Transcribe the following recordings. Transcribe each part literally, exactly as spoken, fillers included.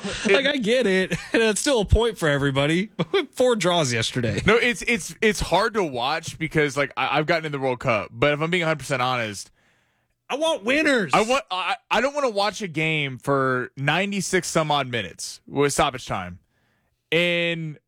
it, like I get it. It's still a point for everybody. Four draws yesterday. No, it's it's it's hard to watch because like I, I've gotten in the World Cup, but if I'm being one hundred percent honest, I want winners. I want I, I don't want to watch a game for ninety-six some odd minutes with stoppage time, and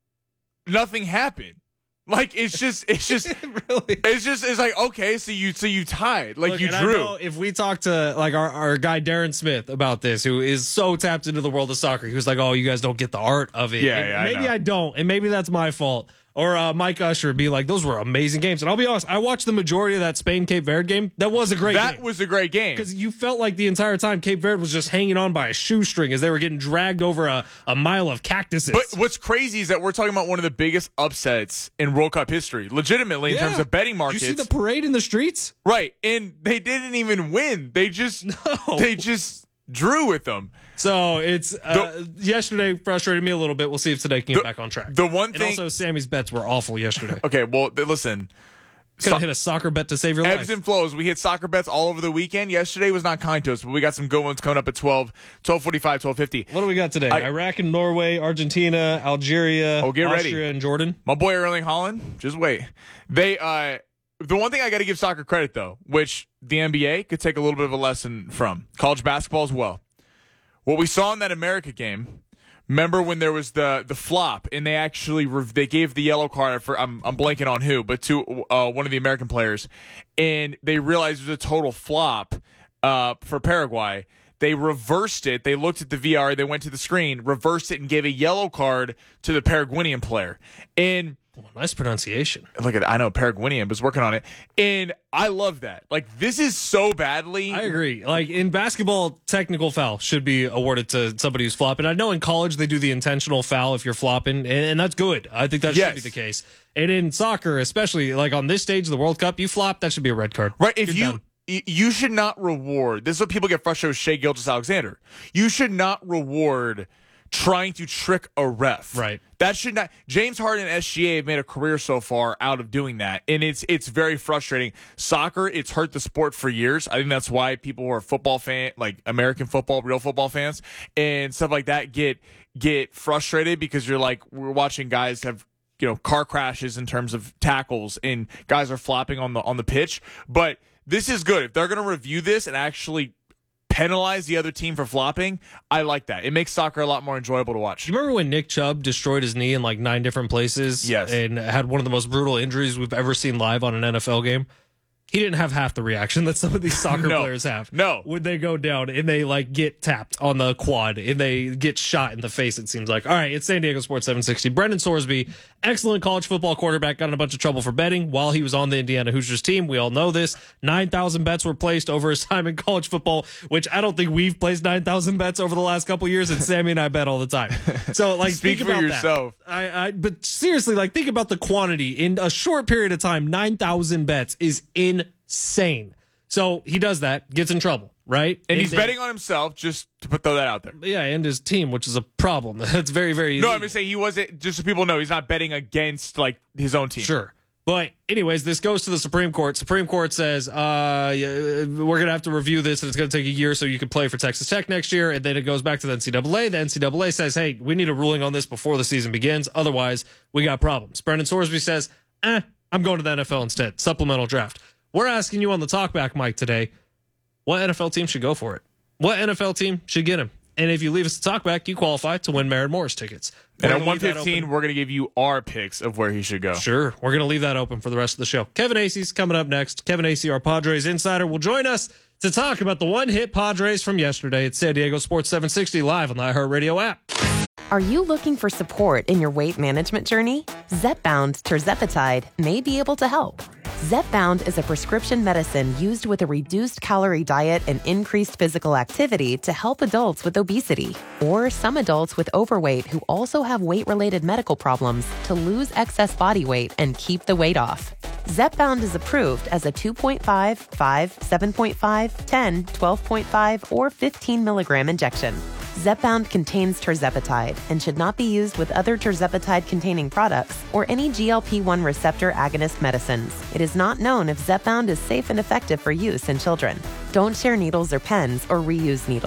nothing happened. Like it's just, it's just, really, it's just, it's like okay, so you, so you tied, like Look, you and drew. I know if we talk to like our, our guy Darren Smith about this, who is so tapped into the world of soccer, he was like, "Oh, you guys don't get the art of it." Yeah, And yeah, I maybe know. I don't, and maybe that's my fault. Or uh, Mike Usher would be like, "Those were amazing games." And I'll be honest, I watched the majority of that Spain Cape Verde game. That was a great that game. was a great game Because you felt like the entire time Cape Verde was just hanging on by a shoestring as they were getting dragged over a, a mile of cactuses. But what's crazy is that we're talking about one of the biggest upsets in World Cup history, legitimately in Yeah. terms of betting markets. Did you see the parade in the streets? Right, and they didn't even win. They just, No. they just drew with them. So it's uh, yesterday frustrated me a little bit. We'll see if today can get The- back on track. the one and thing- also Sammy's bets were awful yesterday. Okay, well, th- listen. Could have hit a soccer bet to save your Ebbs life. and flows. We hit soccer bets all over the weekend. Yesterday was not kind to us, but we got some good ones coming up at twelve, twelve forty-five, twelve fifty. What do we got today? I- Iraq and Norway, Argentina, Algeria, Oh, get ready. Austria and Jordan. My boy Erling Haaland, just wait. They, uh, the one thing I got to give soccer credit, though, which the N B A could take a little bit of a lesson from, college basketball as well. What we saw in that America game, remember when there was the the flop and they actually rev- they gave the yellow card for I'm I'm blanking on who, but to uh, one of the American players, and they realized it was a total flop uh, for Paraguay. They reversed it. They looked at the V R. They went to the screen, reversed it, and gave a yellow card to the Paraguayan player. And Oh, nice pronunciation. look at I know Paraguayan was working on it, and I love that. Like this is so badly. I agree. Like in basketball, technical foul should be awarded to somebody who's flopping. I know in college they do the intentional foul if you're flopping, and, and that's good. I think that Yes. should be the case. And in soccer, especially like on this stage of the World Cup, you flop, that should be a red card. Right, if Good you down. y- you should not reward. This is what people get frustrated with Shea Gilgeous-Alexander. You should not reward trying to trick a ref. Right. That should not. James Harden and S G A have made a career so far out of doing that, and it's it's very frustrating. Soccer, it's hurt the sport for years. I think that's why people who are football fan, like American football, real football fans, and stuff like that, get get frustrated because you're like, we're watching guys have, you know, car crashes in terms of tackles, and guys are flopping on the on the pitch. But this is good. If they're going to review this and actually penalize the other team for flopping, I like that. It makes soccer a lot more enjoyable to watch. Do you remember when Nick Chubb destroyed his knee in like nine different places? Yes. And had one of the most brutal injuries we've ever seen live on an N F L game? He didn't have half the reaction that some of these soccer No. players have. No. When they go down and they like get tapped on the quad and they get shot in the face, it seems like. All right, it's San Diego Sports seven sixty. Brendan Sorsby, excellent college football quarterback, got in a bunch of trouble for betting while he was on the Indiana Hoosiers team. We all know this. nine thousand bets were placed over his time in college football, which I don't think we've placed nine thousand bets over the last couple years, and Sammy and I bet all the time. So, like, Speak think for about yourself. that. I, I, but seriously, like, think about the quantity. In a short period of time, nine thousand bets is insane. So he does that, gets in trouble, right? And he's then- betting on himself, just to put throw that out there. Yeah, and his team, which is a problem. That's very, very No, easy. I'm just saying he wasn't, just so people know, he's not betting against, like, his own team. Sure. But anyways, this goes to the Supreme Court. Supreme Court says, uh, yeah, we're going to have to review this, and it's going to take a year so you can play for Texas Tech next year. And then it goes back to the N C double A. The N C double A says, hey, we need a ruling on this before the season begins. Otherwise, we got problems. Brendan Sorsby says, eh, I'm going to the N F L instead. Supplemental draft. We're asking you on the talkback mic today, what N F L team should go for it? What N F L team should get him? And if you leave us the talkback, you qualify to win Merritt Morris tickets. We're And at gonna one leave that fifteen, open. we're going to give you our picks of where he should go. Sure. We're going to leave that open for the rest of the show. Kevin Acey's coming up next. Kevin Acey, our Padres insider, will join us to talk about the one-hit Padres from yesterday at San Diego Sports seven sixty live on the iHeartRadio app. Are you looking for support in your weight management journey? Zepbound Tirzepatide may be able to help. Zepbound is a prescription medicine used with a reduced calorie diet and increased physical activity to help adults with obesity or some adults with overweight who also have weight-related medical problems to lose excess body weight and keep the weight off. Zepbound is approved as a two point five, five, seven point five, ten, twelve point five, or fifteen milligram injection. Zepbound contains tirzepatide and should not be used with other tirzepatide-containing products or any G L P one receptor agonist medicines. It is not known if Zepbound is safe and effective for use in children. Don't share needles or pens or reuse needles.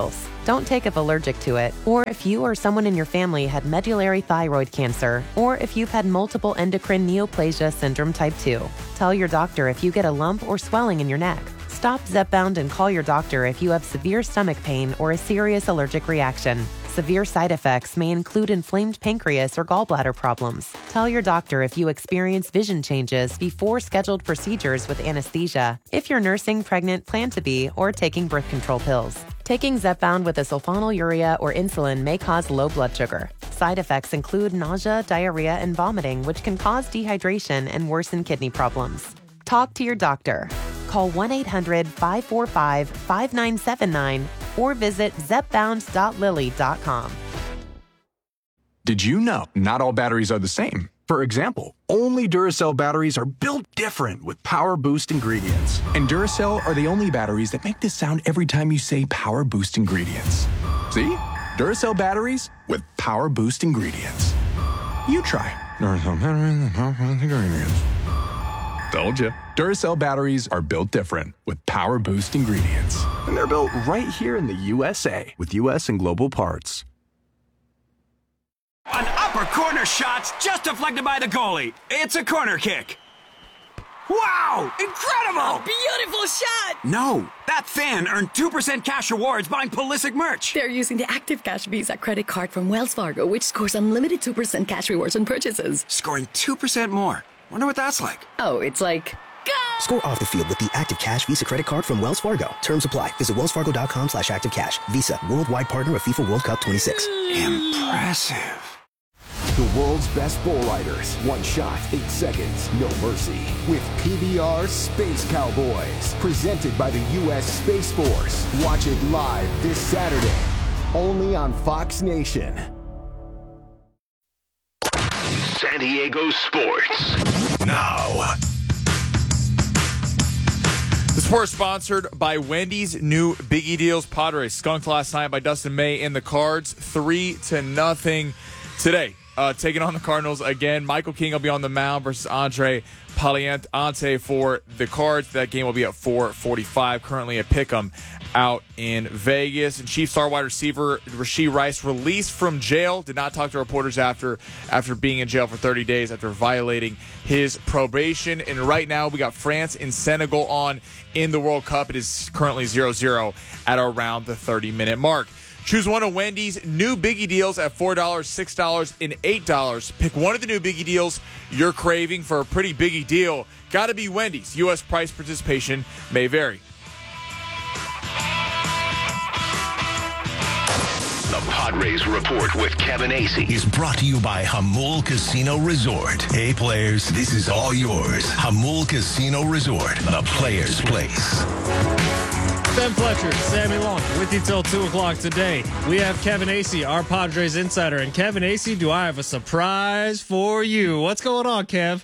Don't take if allergic to it, or if you or someone in your family had medullary thyroid cancer, or if you've had multiple endocrine neoplasia syndrome type two. Tell your doctor if you get a lump or swelling in your neck. Stop Zepbound and call your doctor if you have severe stomach pain or a serious allergic reaction. Severe side effects may include inflamed pancreas or gallbladder problems. Tell your doctor if you experience vision changes before scheduled procedures with anesthesia, if you're nursing, pregnant, plan to be, or taking birth control pills. Taking Zepbound with a sulfonylurea or insulin may cause low blood sugar. Side effects include nausea, diarrhea, and vomiting, which can cause dehydration and worsen kidney problems. Talk to your doctor. Call one eight hundred five four five five nine seven nine or visit zepbound dot lilly dot com. Did you know not all batteries are the same? For example, only Duracell batteries are built different with Power Boost ingredients. And Duracell are the only batteries that make this sound every time you say Power Boost ingredients. See? Duracell batteries with Power Boost ingredients. You try. Duracell batteries with Power Boost ingredients. Told you. Duracell batteries are built different with Power Boost ingredients. And they're built right here in the U S A with U S and global parts. An upper corner shot's just deflected by the goalie. It's a corner kick. Wow! Incredible! Beautiful shot! No, that fan earned two percent cash rewards buying Pulisic merch. They're using the Active Cash Visa credit card from Wells Fargo, which scores unlimited two percent cash rewards on purchases. Scoring two percent more. Wonder what that's like. Oh, it's like... Go! Score off the field with the Active Cash Visa credit card from Wells Fargo. Terms apply. Visit wellsfargo.com slash active cash. Visa, worldwide partner of FIFA World Cup twenty-six. Impressive. The world's best bull riders. One shot, eight seconds, no mercy. With P B R Space Cowboys. Presented by the U S Space Force. Watch it live this Saturday. Only on Fox Nation. San Diego Sports. Now. The sport is sponsored by Wendy's new Biggie Deals. Padres skunked last night by Dustin May in the Cards, three to nothing. Today, uh, taking on the Cardinals again. Michael King will be on the mound versus Andre Paliante for the Cards. That game will be at four forty-five. Currently at Pick'em out in Vegas. And Chief star wide receiver Rashee Rice released from jail. Did not talk to reporters after after being in jail for thirty days after violating his probation. And right now we got France and Senegal on in the World Cup. It is currently zero zero at around the thirty-minute mark. Choose one of Wendy's new Biggie Deals at four dollars, six dollars, and eight dollars. Pick one of the new Biggie Deals you're craving for a pretty biggie deal. Gotta be Wendy's. U S price participation may vary. The Padres Report with Kevin Acee is brought to you by Jamul Casino Resort. Hey, players, this is all yours. Jamul Casino Resort, the player's place. Ben Fletcher, Sammy Long, with you till two o'clock today. We have Kevin Acee, our Padres insider. And Kevin Acee, do I have a surprise for you? What's going on, Kev?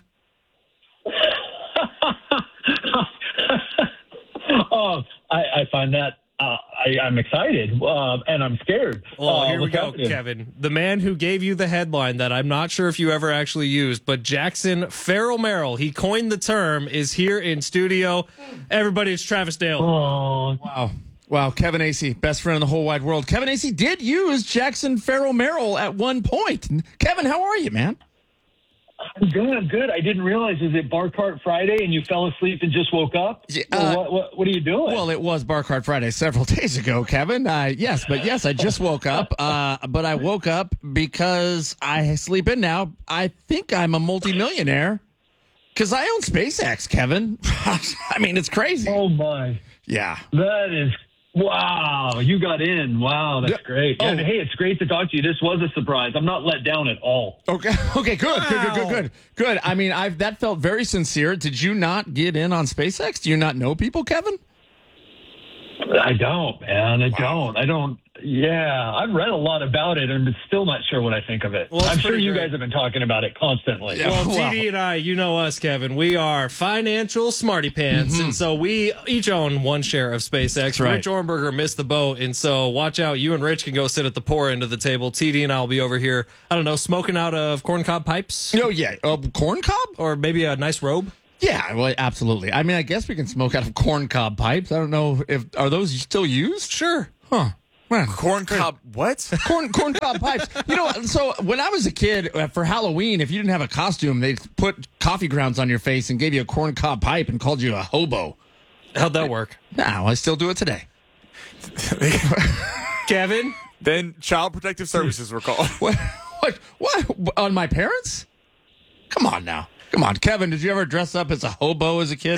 oh, I, I find that uh, I, I'm excited uh, and I'm scared. Oh, uh, here we go, happening? Kevin. The man who gave you the headline that I'm not sure if you ever actually used, but Jackson Farrell Merrill, he coined the term, is here in studio. Everybody, it's Travis Dale. Oh, wow. Wow, Kevin Acee, best friend in the whole wide world. Kevin Acee did use Jackson Farrell Merrill at one point. Kevin, how are you, man? I'm good. I'm good. I didn't realize, is it Bar Cart Friday and you fell asleep and just woke up? Yeah, uh, well, what, what, what are you doing? Well, it was Bar Cart Friday several days ago, Kevin. Uh, yes, but yes, I just woke up. Uh, but I woke up because I sleep in now. I think I'm a multimillionaire because I own SpaceX, Kevin. I mean, it's crazy. Oh, my. Yeah. That is Wow, you got in. Wow, that's great. Oh. And hey, it's great to talk to you. This was a surprise. I'm not let down at all. Okay, okay, good, wow. good, good, good, good, good. I mean, I've that felt very sincere. Did you not get in on SpaceX? Do you not know people, Kevin? I don't, man. I wow. don't. I don't. Yeah, I've read a lot about it, and I'm still not sure what I think of it. Well, I'm sure you great. guys have been talking about it constantly. Yeah, well, wow. T D and I, you know us, Kevin. We are financial smarty pants, mm-hmm. and so we each own one share of SpaceX. Right. Rich Ornberger missed the boat, and so watch out. You and Rich can go sit at the poor end of the table. T D and I will be over here, I don't know, smoking out of corncob pipes? Oh, yeah. Uh, corncob? Or maybe a nice robe? Yeah, well, absolutely. I mean, I guess we can smoke out of corncob pipes. I don't know if, are those still used? Sure. Huh. Man, Corn cob, what? Corn corn cob pipes. You know, so when I was a kid, uh, for Halloween, if you didn't have a costume, they put coffee grounds on your face and gave you a corn cob pipe and called you a hobo. How'd that work? No, I still do it today. Kevin? Then Child Protective Services were called. What? What? What? On my parents? Come on now. Come on. Kevin, did you ever dress up as a hobo as a kid?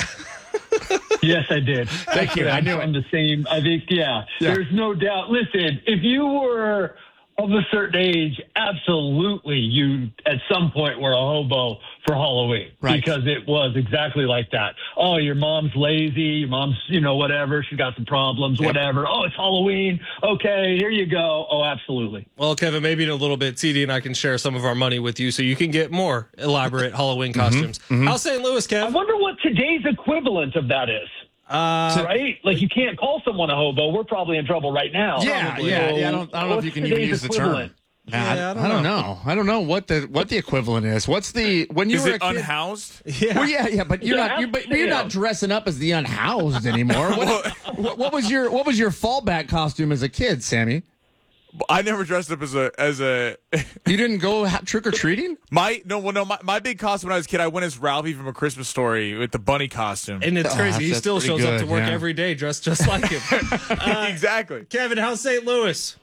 Yes, I did. Thank you. I knew I'm it. the same. I think, yeah, Yeah. There's no doubt. Listen, if you were of a certain age, absolutely, you at some point were a hobo for Halloween. Right. Because it was exactly like that. Oh, your mom's lazy. Your mom's, you know, whatever. She's got some problems, Yep. whatever. Oh, it's Halloween. Okay, here you go. Oh, absolutely. Well, Kevin, maybe in a little bit, T D and I can share some of our money with you so you can get more elaborate Halloween costumes. How's Saint Louis, I Kev? wonder what today's equivalent of that is. Uh, Right? Like, you can't call someone a hobo. We're probably in trouble right now. Yeah, Probably. yeah, So yeah. I don't, I don't know if you what's can even today's use the equivalent? term. Yeah, Yeah, I, I don't know. I don't know what the what the equivalent is. What's the when you Is were it a kid? unhoused? yeah. Well, yeah, yeah, but you're Yeah, not. You're, but you're yeah. not dressing up as the unhoused anymore. What, what, what was your What was your fallback costume as a kid, Sammy? I never dressed up as a as a. You didn't go ha- trick or treating? My no, well, no. My, my big costume when I was a kid, I went as Ralphie from A Christmas Story with the bunny costume. And it's Oh, crazy. He that's still pretty shows up to good, work yeah. every day dressed just like him. Uh, exactly. Kevin, how's Saint Louis?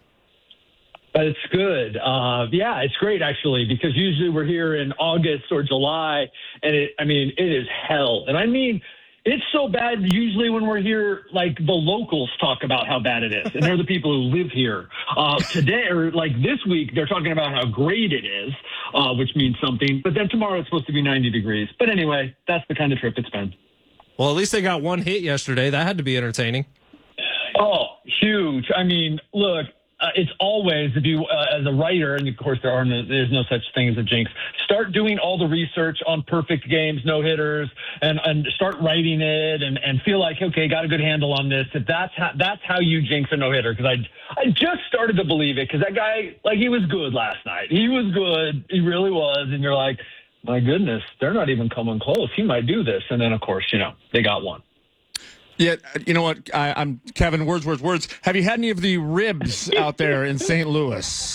But it's good. Uh, yeah, it's great actually, because usually we're here in August or July, and it, I mean, it is hell. And I mean, it's so bad usually when we're here, like the locals talk about how bad it is, and they're the people who live here. Uh, today, or like this week, they're talking about how great it is, uh, which means something. But then tomorrow it's supposed to be ninety degrees. But anyway, that's the kind of trip it's been. Well, at least they got one hit yesterday. That had to be entertaining. Oh, huge. I mean, look, uh, it's always, if you, uh, as a writer, and of course there are no, there's no such thing as a jinx, start doing all the research on perfect games, no hitters, and, and start writing it and, and feel like, okay, got a good handle on this. If that's how, that's how you jinx a no hitter. Cause I, I just started to believe it. Cause that guy, like, he was good last night. He was good. He really was. And you're like, my goodness, they're not even coming close. He might do this. And then of course, you know, they got one. Yeah, you know what? I, I'm Kevin. Words, words, words. Have you had any of the ribs out there in Saint Louis?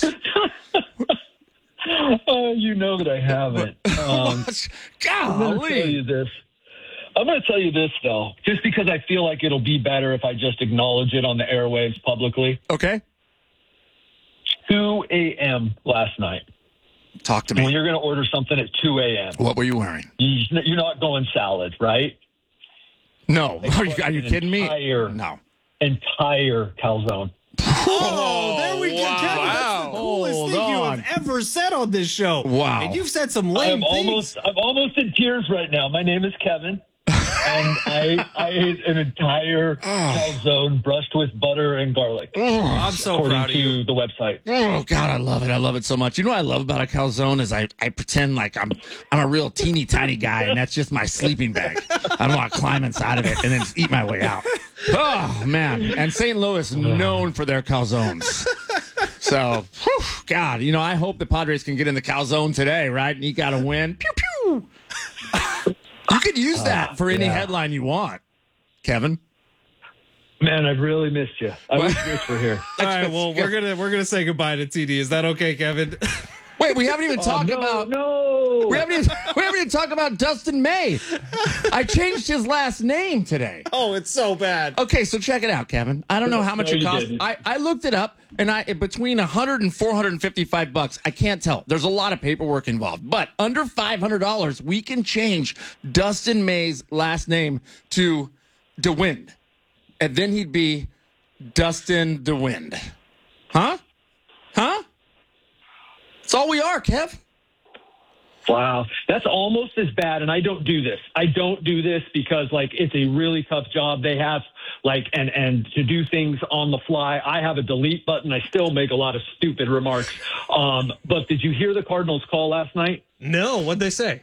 Oh, you know that I haven't. Um, I'm going to tell you Golly. this. I'm going to tell you this, though, just because I feel like it'll be better if I just acknowledge it on the airwaves publicly. Okay, two a.m. last night. talk to When me. you're going to order something at two a.m., What were you wearing? you, you're not going salad, right? No. Are you, are you kidding me? Entire, No. Entire calzone. Oh, there we go. wow. Kevin, that's the coolest Hold thing you on. have ever said on this show. Wow. And you've said some lame I'm things. almost, I'm almost in tears right now. My name is Kevin. And I, I ate an entire calzone brushed with butter and garlic. I'm so according proud of to you. the website. Oh God, I love it. I love it so much. You know what I love about a calzone is I, I pretend like I'm I'm a real teeny tiny guy and that's just my sleeping bag. I want to climb inside of it and then just eat my way out. Oh man. And Saint Louis known for their calzones. So whew, God, you know, I hope the Padres can get in the calzone today, right? And you gotta win. Pew pew. You could use that for any yeah. headline you want, Kevin. Man, I've really missed you. I wish Rich were here. All right, well, we're gonna we're gonna say goodbye to T D. Is that okay, Kevin? Wait, we haven't even talked no, about no. We haven't, even, we haven't even talked about Dustin May. I changed his last name today. Oh, it's so bad. Okay, so check it out, Kevin. I don't know how much No, it you costs. didn't. I, I looked it up, and I between one hundred and four hundred fifty-five bucks. I can't tell. There's a lot of paperwork involved, but under five hundred dollars, we can change Dustin May's last name to DeWind, and then he'd be Dustin DeWind. Huh? Huh? That's all we are, Kev. Wow, that's almost as bad. And I don't do this. I don't do this because, like, it's a really tough job they have. Like, and and to do things on the fly. I have a delete button. I still make a lot of stupid remarks. Um, but did you hear the Cardinals call last night? No, what'd they say?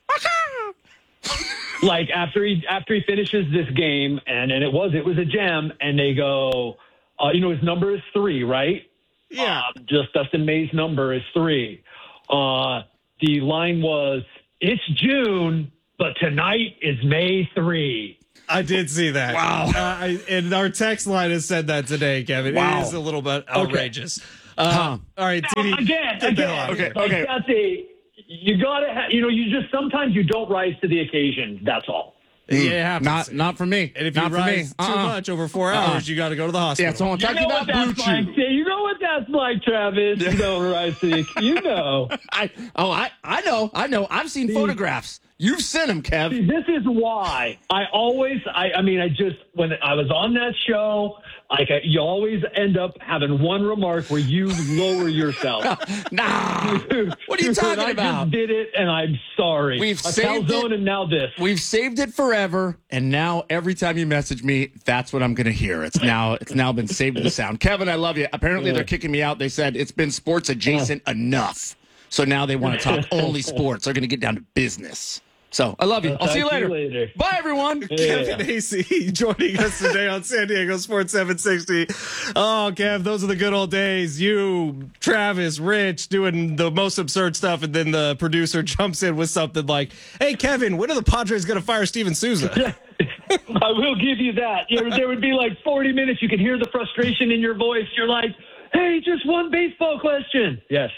Like after he after he finishes this game, and and it was it was a gem, and they go, uh, you know, his number is three, right? Yeah. Uh, just Dustin May's number is three. Uh, the line was, "It's June, but tonight is May three." I did see that. Wow. Uh, I, and our text line has said that today, Kevin. Wow. It is a little bit outrageous. Okay. Uh, huh. All right, T D. Again, get the hell again. out of Okay, here. okay. That's a, you gotta, ha- you know, you just, sometimes you don't rise to the occasion. That's all. Yeah, it happens. Not not for me. And if not you for rise me. too Uh-uh. much over four Uh-uh. hours, you got to go to the hospital. Yeah, so I'm You talking know about what that's Blue like. Chew. You know what that's like, Travis. You don't rise to the, you know. I oh I I know I know I've seen photographs. You've sent them, Kev. See, this is why I always, I, I mean, I just, when I was on that show, like, I, you always end up having one remark where you lower yourself. Nah. What are you talking I about? I just did it, and I'm sorry. We've a saved calzone it. and now this. We've saved it forever, and now every time you message me, that's what I'm going to hear. It's now it's now been saved to the sound. Kevin, I love you. Apparently, they're kicking me out. They said it's been sports adjacent enough, so now they want to talk only sports. They're going to get down to business. So I love you. I'll, I'll see you talk to later. you later. Bye, everyone. Kevin Acee joining us today on San Diego Sports seven sixty. Oh, Kev, those are the good old days. You, Travis, Rich doing the most absurd stuff, and then the producer jumps in with something like, hey, Kevin, when are the Padres going to fire Steven Souza? I will give you that. There, there would be like forty minutes. You could hear the frustration in your voice. You're like, hey, just one baseball question. Yes.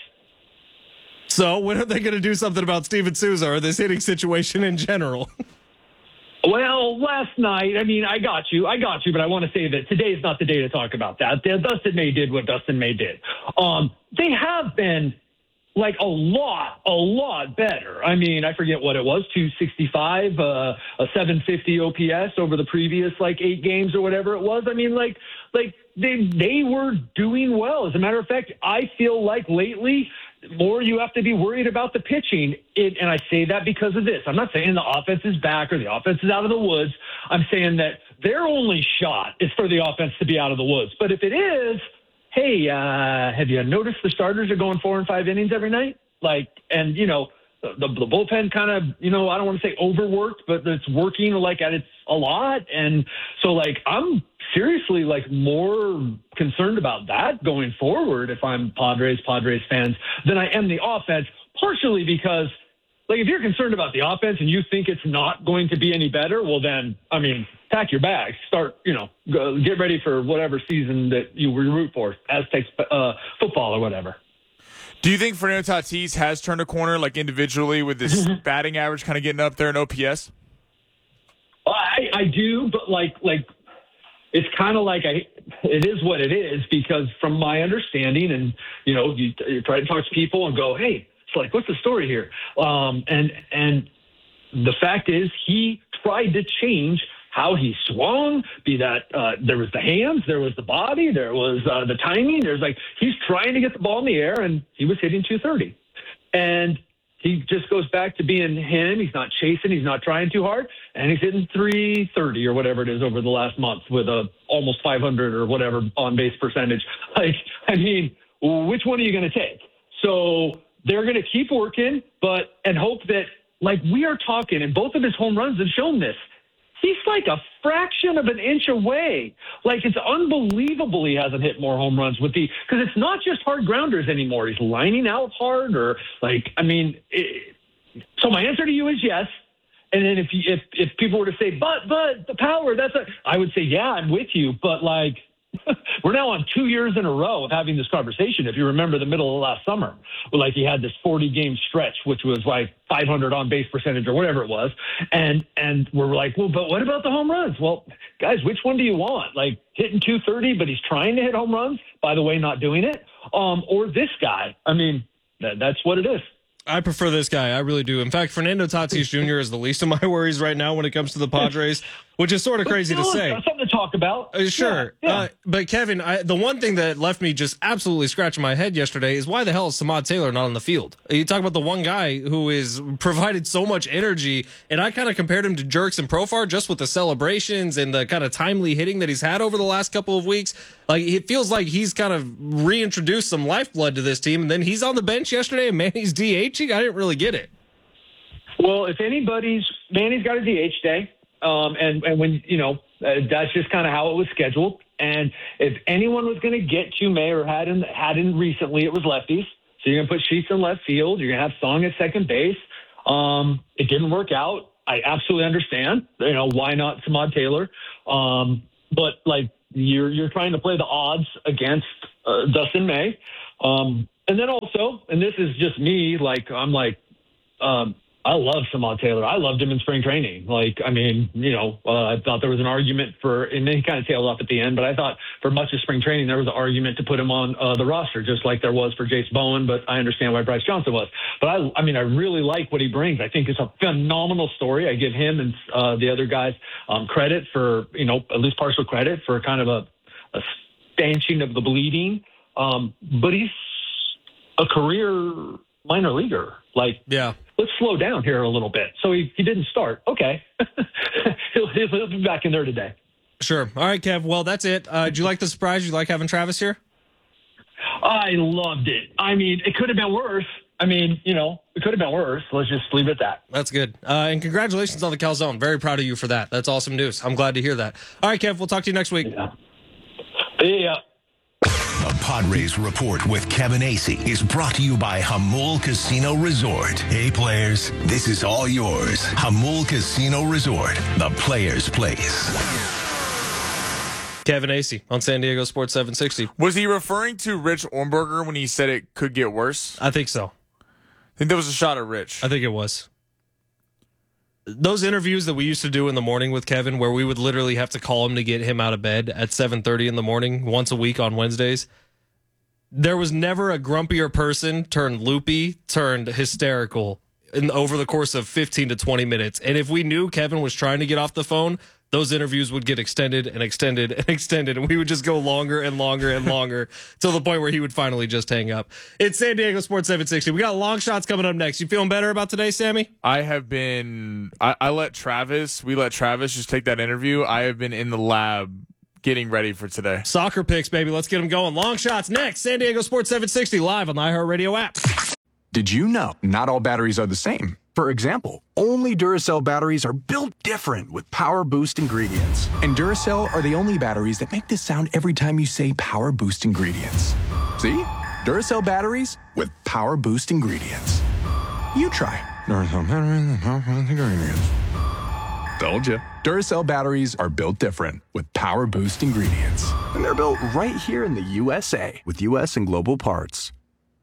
So when are they going to do something about Steven Souza or this hitting situation in general? Well, last night, I mean, I got you. I got you, but I want to say that today is not the day to talk about that. Dustin May did what Dustin May did. Um, they have been, like, a lot, a lot better. I mean, I forget what it was, two sixty-five, uh, a seven fifty O P S over the previous, like, eight games or whatever it was. I mean, like, like they they were doing well. As a matter of fact, I feel like lately – more you have to be worried about the pitching. It, and I say that because of this. I'm not saying the offense is back or the offense is out of the woods. I'm saying that their only shot is for the offense to be out of the woods. But if it is, hey, uh, have you noticed the starters are going four and five innings every night? Like, and, you know, the, the bullpen kind of, you know, I don't want to say overworked, but it's working like at its a lot. And so, like, I'm seriously, like, more concerned about that going forward if I'm Padres, Padres fans, than I am the offense, partially because, like, if you're concerned about the offense and you think it's not going to be any better, well, then, I mean, pack your bags, start, you know, go, get ready for whatever season that you root for, Aztecs uh, football or whatever. Do you think Fernando Tatis has turned a corner, like, individually with this batting average kind of getting up there in O P S? I, I do, but, like, like, it's kind of like I, it is what it is, because from my understanding, and, you know, you, you try to talk to people and go, hey, it's like, what's the story here? Um, and, and the fact is he tried to change how he swung, be that uh, there was the hands, there was the body, there was uh, the timing. There's like, he's trying to get the ball in the air, and he was hitting two thirty. And he just goes back to being him. He's not chasing. He's not trying too hard. And he's hitting three thirty or whatever it is over the last month with a almost five hundred or whatever on base percentage. Like, I mean, which one are you going to take? So they're going to keep working, but, and hope that, like, we are talking, and both of his home runs have shown this. He's like a fraction of an inch away. Like, it's unbelievable he hasn't hit more home runs with the, because it's not just hard grounders anymore. He's lining out hard, or like, I mean, it, so my answer to you is yes. And then if you, if if people were to say, but but the power, that's a, I would say, yeah, I'm with you. But like, we're now on two years in a row of having this conversation. If you remember the middle of last summer, like he had this forty game stretch, which was like five hundred on base percentage or whatever it was. And, and we're like, well, but what about the home runs? Well, guys, which one do you want? Like hitting two thirty, but he's trying to hit home runs, by the way, not doing it. Um, or this guy. I mean, that, that's what it is. I prefer this guy. I really do. In fact, Fernando Tatis Junior is the least of my worries right now when it comes to the Padres, which is sort of crazy to say. That's something to talk about. Uh, sure. Yeah, yeah. Uh, but, Kevin, I, the one thing that left me just absolutely scratching my head yesterday is why the hell is Samad Taylor not on the field? You talk about the one guy who is provided so much energy, and I kind of compared him to Jerks and Profar just with the celebrations and the kind of timely hitting that he's had over the last couple of weeks. Like, it feels like he's kind of reintroduced some lifeblood to this team, and then he's on the bench yesterday, and Manny's DHing. I didn't really get it. Well, if anybody's, Manny's got a D H day. Um, and, and when, you know, uh, that's just kind of how it was scheduled. And if anyone was going to get to May or had in, had in recently, it was lefties. So you're going to put Sheets in left field. You're going to have Song at second base. Um, it didn't work out. I absolutely understand. You know, why not Samad Taylor? Um, but like you're you're trying to play the odds against uh, Dustin May, um, and then also, and this is just me. Like I'm like. Um, I love Samad Taylor. I loved him in spring training. Like, I mean, you know, uh, I thought there was an argument for, and then he kind of tailed off at the end, but I thought for much of spring training, there was an argument to put him on uh, the roster, just like there was for Jace Bowen, but I understand why Bryce Johnson was. But I, I mean, I really like what he brings. I think it's a phenomenal story. I give him and uh, the other guys um, credit for, you know, at least partial credit for kind of a, a stanching of the bleeding. Um, but he's a career minor leaguer. Like, yeah. Let's slow down here a little bit. So he, he didn't start. Okay. he'll, he'll be back in there today. Sure. All right, Kev. Well, that's it. Uh, did you like the surprise? Did you like having Travis here? I loved it. I mean, it could have been worse. I mean, you know, it could have been worse. Let's just leave it at that. That's good. Uh, and congratulations on the Calzone. Very proud of you for that. That's awesome news. I'm glad to hear that. All right, Kev. We'll talk to you next week. Yeah. Yeah. The Padres Report with Kevin Acee is brought to you by Jamul Casino Resort. Hey, players, this is all yours. Jamul Casino Resort, the players' place. Kevin Acee on San Diego Sports seven sixty. Was he referring to Rich Ornberger when he said it could get worse? I think so. I think that was a shot at Rich. I think it was. Those interviews that we used to do in the morning with Kevin, where we would literally have to call him to get him out of bed at seven thirty in the morning, once a week on Wednesdays. There was never a grumpier person turned loopy, turned hysterical in over the course of fifteen to twenty minutes. And if we knew Kevin was trying to get off the phone, those interviews would get extended and extended and extended, and we would just go longer and longer and longer till the point where he would finally just hang up. It's San Diego Sports seven sixty. We got long shots coming up next. You feeling better about today, Sammy? I have been, I, I let Travis, we let Travis just take that interview. I have been in the lab getting ready for today. Soccer picks, baby. Let's get them going. Long shots next. San Diego Sports seven sixty live on the iHeartRadio app. Did you know not all batteries are the same? For example, only Duracell batteries are built different with Power Boost ingredients. And Duracell are the only batteries that make this sound every time you say Power Boost ingredients. See? Duracell batteries with Power Boost ingredients. You try. Duracell batteries with Power Boost ingredients. Told you. Duracell batteries are built different with Power Boost ingredients. And they're built right here in the U S A with U S and global parts.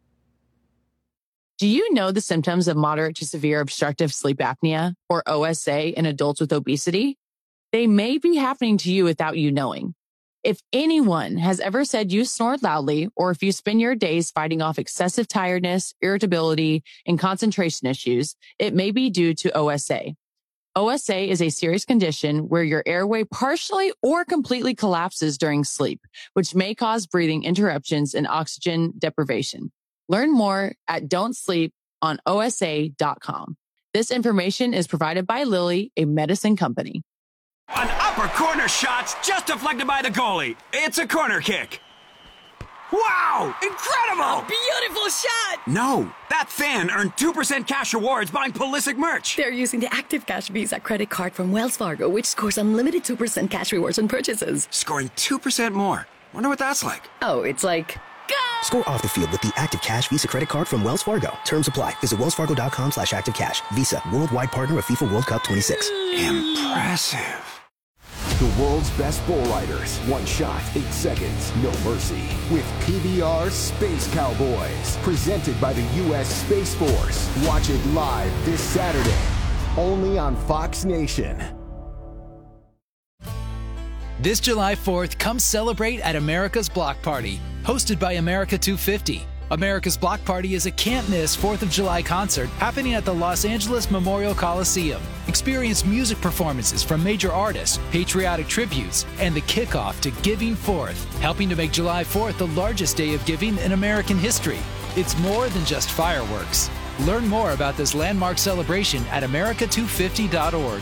Do you know the symptoms of moderate to severe obstructive sleep apnea, or O S A, in adults with obesity? They may be happening to you without you knowing. If anyone has ever said you snored loudly, or if you spend your days fighting off excessive tiredness, irritability, and concentration issues, it may be due to O S A. O S A is a serious condition where your airway partially or completely collapses during sleep, which may cause breathing interruptions and oxygen deprivation. Learn more at don't sleep on O S A dot com. This information is provided by Lilly, a medicine company. An upper corner shot's just deflected by the goalie. It's a corner kick. Wow! Incredible! A beautiful shot! No, that fan earned two percent cash rewards buying Pulisic merch. They're using the Active Cash Visa credit card from Wells Fargo, which scores unlimited two percent cash rewards on purchases. Scoring two percent more. Wonder what that's like. Oh, it's like... Score off the field with the Active Cash Visa credit card from Wells Fargo. Terms apply. Visit wellsfargo.com slash active cash. Visa, worldwide partner of FIFA World Cup twenty-six. Impressive. The world's best bull riders. One shot, eight seconds, no mercy. With P B R Space Cowboys. Presented by the U S Space Force. Watch it live this Saturday. Only on Fox Nation. This July fourth, come celebrate at America's Block Party, hosted by America two fifty. America's Block Party is a can't-miss fourth of July concert happening at the Los Angeles Memorial Coliseum. Experience music performances from major artists, patriotic tributes, and the kickoff to Giving Fourth, helping to make July fourth the largest day of giving in American history. It's more than just fireworks. Learn more about this landmark celebration at america two fifty dot org.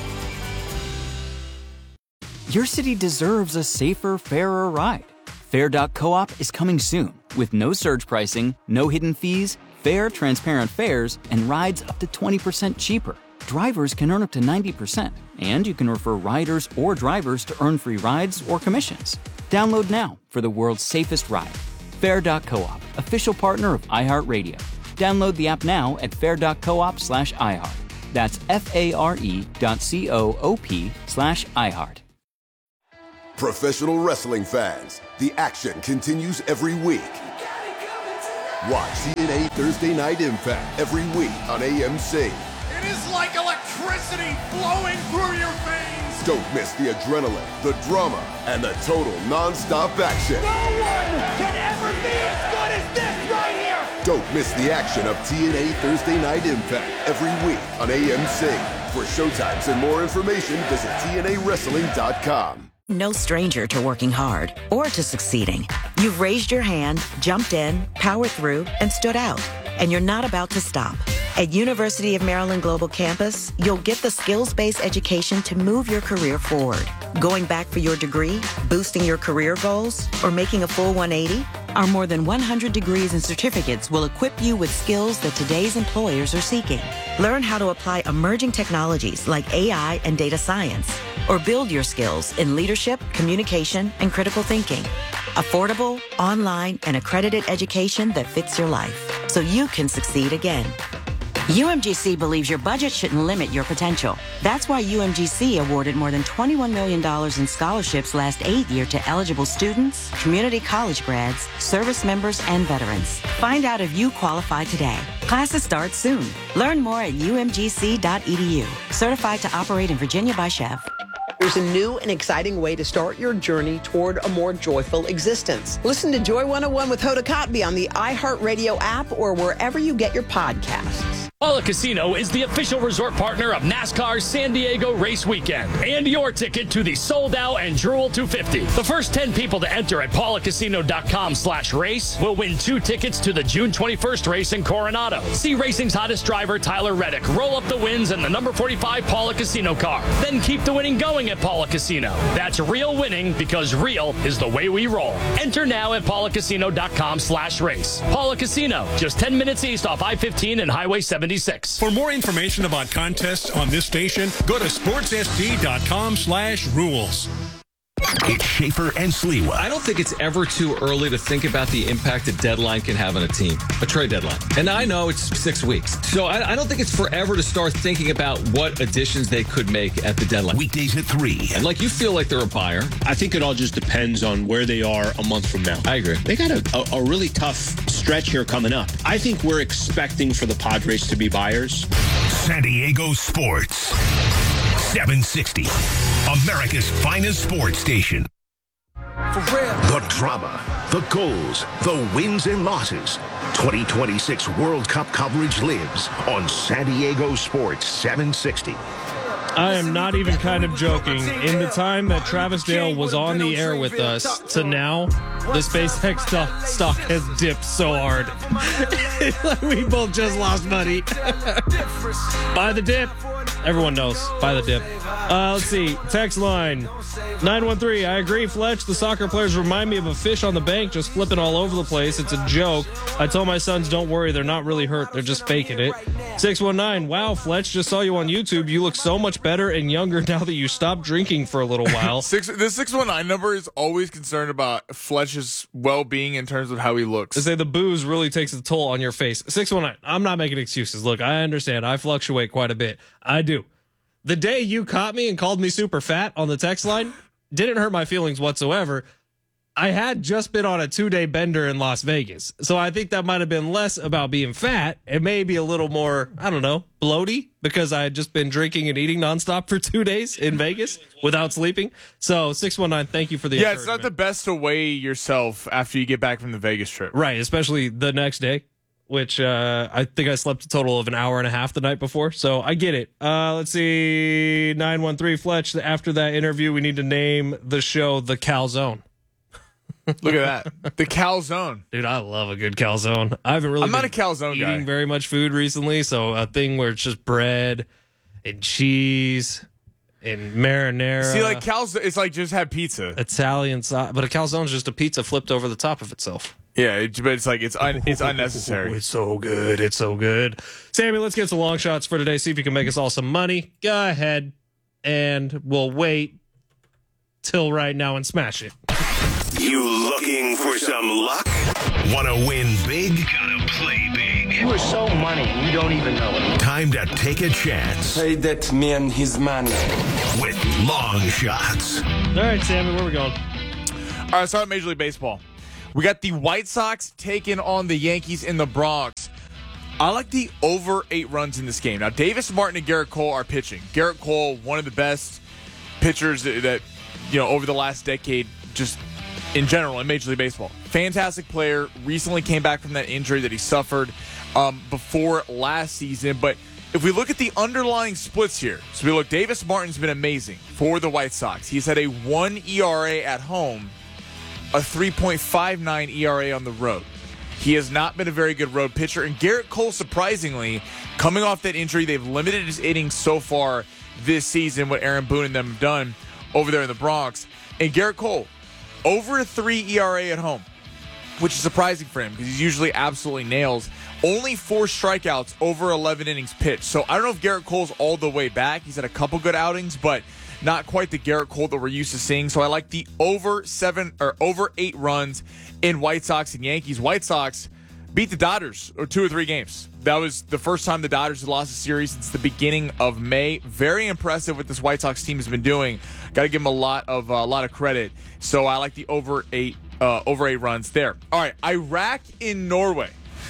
Your city deserves a safer, fairer ride. Fair dot coop is coming soon with no surge pricing, no hidden fees, fair, transparent fares, and rides up to twenty percent cheaper. Drivers can earn up to ninety percent, and you can refer riders or drivers to earn free rides or commissions. Download now for the world's safest ride. Fair dot coop, official partner of iHeartRadio. Download the app now at fair dot coop slash iHeart. That's F-A-R-E dot C-O-O-P slash iHeart. Professional wrestling fans, the action continues every week. Watch T N A Thursday Night Impact every week on A M C. It is like electricity flowing through your veins. Don't miss the adrenaline, the drama, and the total non-stop action. No one can ever be as good as this right here. Don't miss the action of T N A Thursday Night Impact every week on A M C. For showtimes and more information, visit T N A wrestling dot com. No stranger to working hard or to succeeding. You've raised your hand, jumped in, powered through, and stood out. And you're not about to stop. At University of Maryland Global Campus, you'll get the skills-based education to move your career forward. Going back for your degree, boosting your career goals, or making a full one eighty? Our more than one hundred degrees and certificates will equip you with skills that today's employers are seeking. Learn how to apply emerging technologies like A I and data science, or build your skills in leadership, communication, and critical thinking. Affordable, online, and accredited education that fits your life, so you can succeed again. U M G C believes your budget shouldn't limit your potential. That's why U M G C awarded more than twenty-one million dollars in scholarships last eight year to eligible students, community college grads, service members, and veterans. Find out if you qualify today. Classes start soon. Learn more at U M G C dot E D U. Certified to operate in Virginia by Chev. There's a new and exciting way to start your journey toward a more joyful existence. Listen to Joy one oh one with Hoda Kotb on the iHeartRadio app or wherever you get your podcasts. Pala Casino is the official resort partner of NASCAR's San Diego Race Weekend and your ticket to the sold-out and Drool two fifty. The first ten people to enter at paula casino dot com slash race will win two tickets to the June twenty-first race in Coronado. See racing's hottest driver, Tyler Reddick, roll up the wins in the number forty-five Pala Casino car. Then keep the winning going at Pala Casino. That's real winning because real is the way we roll. Enter now at paula casino dot com slash race. Pala Casino, just ten minutes east off I fifteen and Highway seventy-six. For more information about contests on this station, go to sports s d dot com slash rules. It's Schaefer and Sliwa. I don't think it's ever too early to think about the impact a deadline can have on a team, a trade deadline. And I know it's six weeks. So I, I don't think it's forever to start thinking about what additions they could make at the deadline. Weekdays at three. And like you feel like they're a buyer. I think it all just depends on where they are a month from now. I agree. They got a, a, a really tough stretch here coming up. I think we're expecting for the Padres to be buyers. San Diego Sports. seven sixty. America's finest sports station. For real. The drama, the goals, the wins and losses. twenty twenty-six World Cup coverage lives on San Diego Sports seven sixty. I am not even kind of joking. In the time that Travis Dale was on the air with us to now, the SpaceX stock, stock has dipped so hard. We both just lost money. Buy the dip. Everyone knows. Buy the dip. Uh, let's see. Text line nine one three. I agree, Fletch. The soccer players remind me of a fish on the bank just flipping all over the place. It's a joke. I told my sons, don't worry. They're not really hurt. They're just faking it. six one nine. Wow, Fletch. Just saw you on YouTube. You look so much better and younger now that you stopped drinking for a little while. Six, the six one nine number is always concerned about Fletch's well-being in terms of how he looks. They say the booze really takes a toll on your face. six one nine. I'm not making excuses. Look, I understand. I fluctuate quite a bit. I do. The day you caught me and called me super fat on the text line didn't hurt my feelings whatsoever. I had just been on a two-day bender in Las Vegas, so I think that might have been less about being fat and maybe a little more, I don't know, bloaty because I had just been drinking and eating nonstop for two days in Vegas without sleeping. So six one nine, thank you for the Yeah, it's not the best to weigh yourself after you get back from the Vegas trip. Right, especially the next day, which uh, I think I slept a total of an hour and a half the night before. So I get it. Uh, let's see, nine one three, Fletch, after that interview, we need to name the show The Calzone. Look at that. The calzone. Dude, I love a good calzone. I haven't really I'm not been a calzone eating guy. very much food recently, so a thing where it's just bread and cheese and marinara. See, like calzone, it's like just have pizza. Italian sauce, but a calzone is just a pizza flipped over the top of itself. Yeah, it, but it's like it's un, it's unnecessary. It's so good. It's so good. Sammy, let's get some long shots for today. See if you can make us all some money. Go ahead, and we'll wait till right now and smash it. You looking for some luck? Want to win big? Gotta play big. You are so money, you don't even know it. Time to take a chance. Pay that man his money. With long shots. All right, Sammy, where are we going? All right, start with Major League Baseball. We got the White Sox taking on the Yankees in the Bronx. I like the over eight runs in this game. Now, Davis Martin and Garrett Cole are pitching. Garrett Cole, one of the best pitchers that, that you know, over the last decade, just in general in Major League Baseball. Fantastic player. Recently came back from that injury that he suffered um, before last season. But if we look at the underlying splits here, so we look, Davis Martin's been amazing for the White Sox. He's had a one E R A at home, a three point five nine E R A on the road. He has not been a very good road pitcher. And Garrett Cole, surprisingly, coming off that injury, they've limited his innings so far this season, what Aaron Boone and them have done over there in the Bronx. And Garrett Cole, over a three E R A at home, which is surprising for him because he's usually absolutely nails. Only four strikeouts over eleven innings pitched. So I don't know if Garrett Cole's all the way back. He's had a couple good outings, but not quite the Garrett Cole that we're used to seeing. So I like the over seven or over eight runs in White Sox and Yankees. White Sox beat the Dodgers or two or three games. That was the first time the Dodgers had lost a series since the beginning of May. Very impressive what this White Sox team has been doing. Got to give them a lot of uh, a lot of credit. So I like the over eight uh, over eight runs there. All right, Iraq in Norway.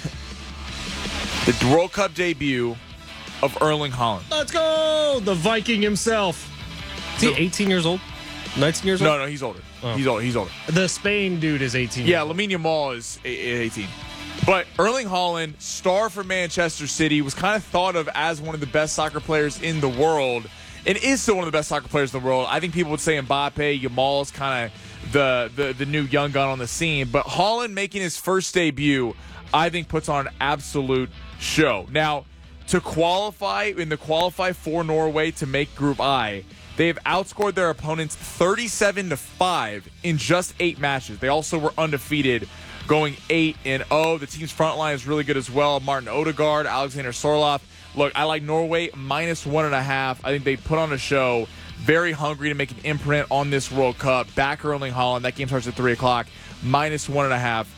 The World Cup debut of Erling Haaland. Let's go! The Viking himself. Is he eighteen years old? nineteen years old? No, no, he's older. Oh. He's older. He's older. The Spain dude is eighteen. Yeah, Lamine Yamal is eighteen. But Erling Haaland, star for Manchester City, was kind of thought of as one of the best soccer players in the world, and is still one of the best soccer players in the world. I think people would say Mbappe, Yamal is kind of the, the the new young gun on the scene. But Haaland making his first debut, I think, puts on an absolute show. Now, to qualify in the qualify for Norway to make Group I, they have outscored their opponents thirty-seven to five in just eight matches. They also were undefeated, going eight and oh. The team's front line is really good as well. Martin Odegaard, Alexander Sorloth. Look, I like Norway minus one and a half. I think they put on a show. Very hungry to make an imprint on this World Cup. Back Erling Haaland. That game starts at three o'clock. Minus one and a half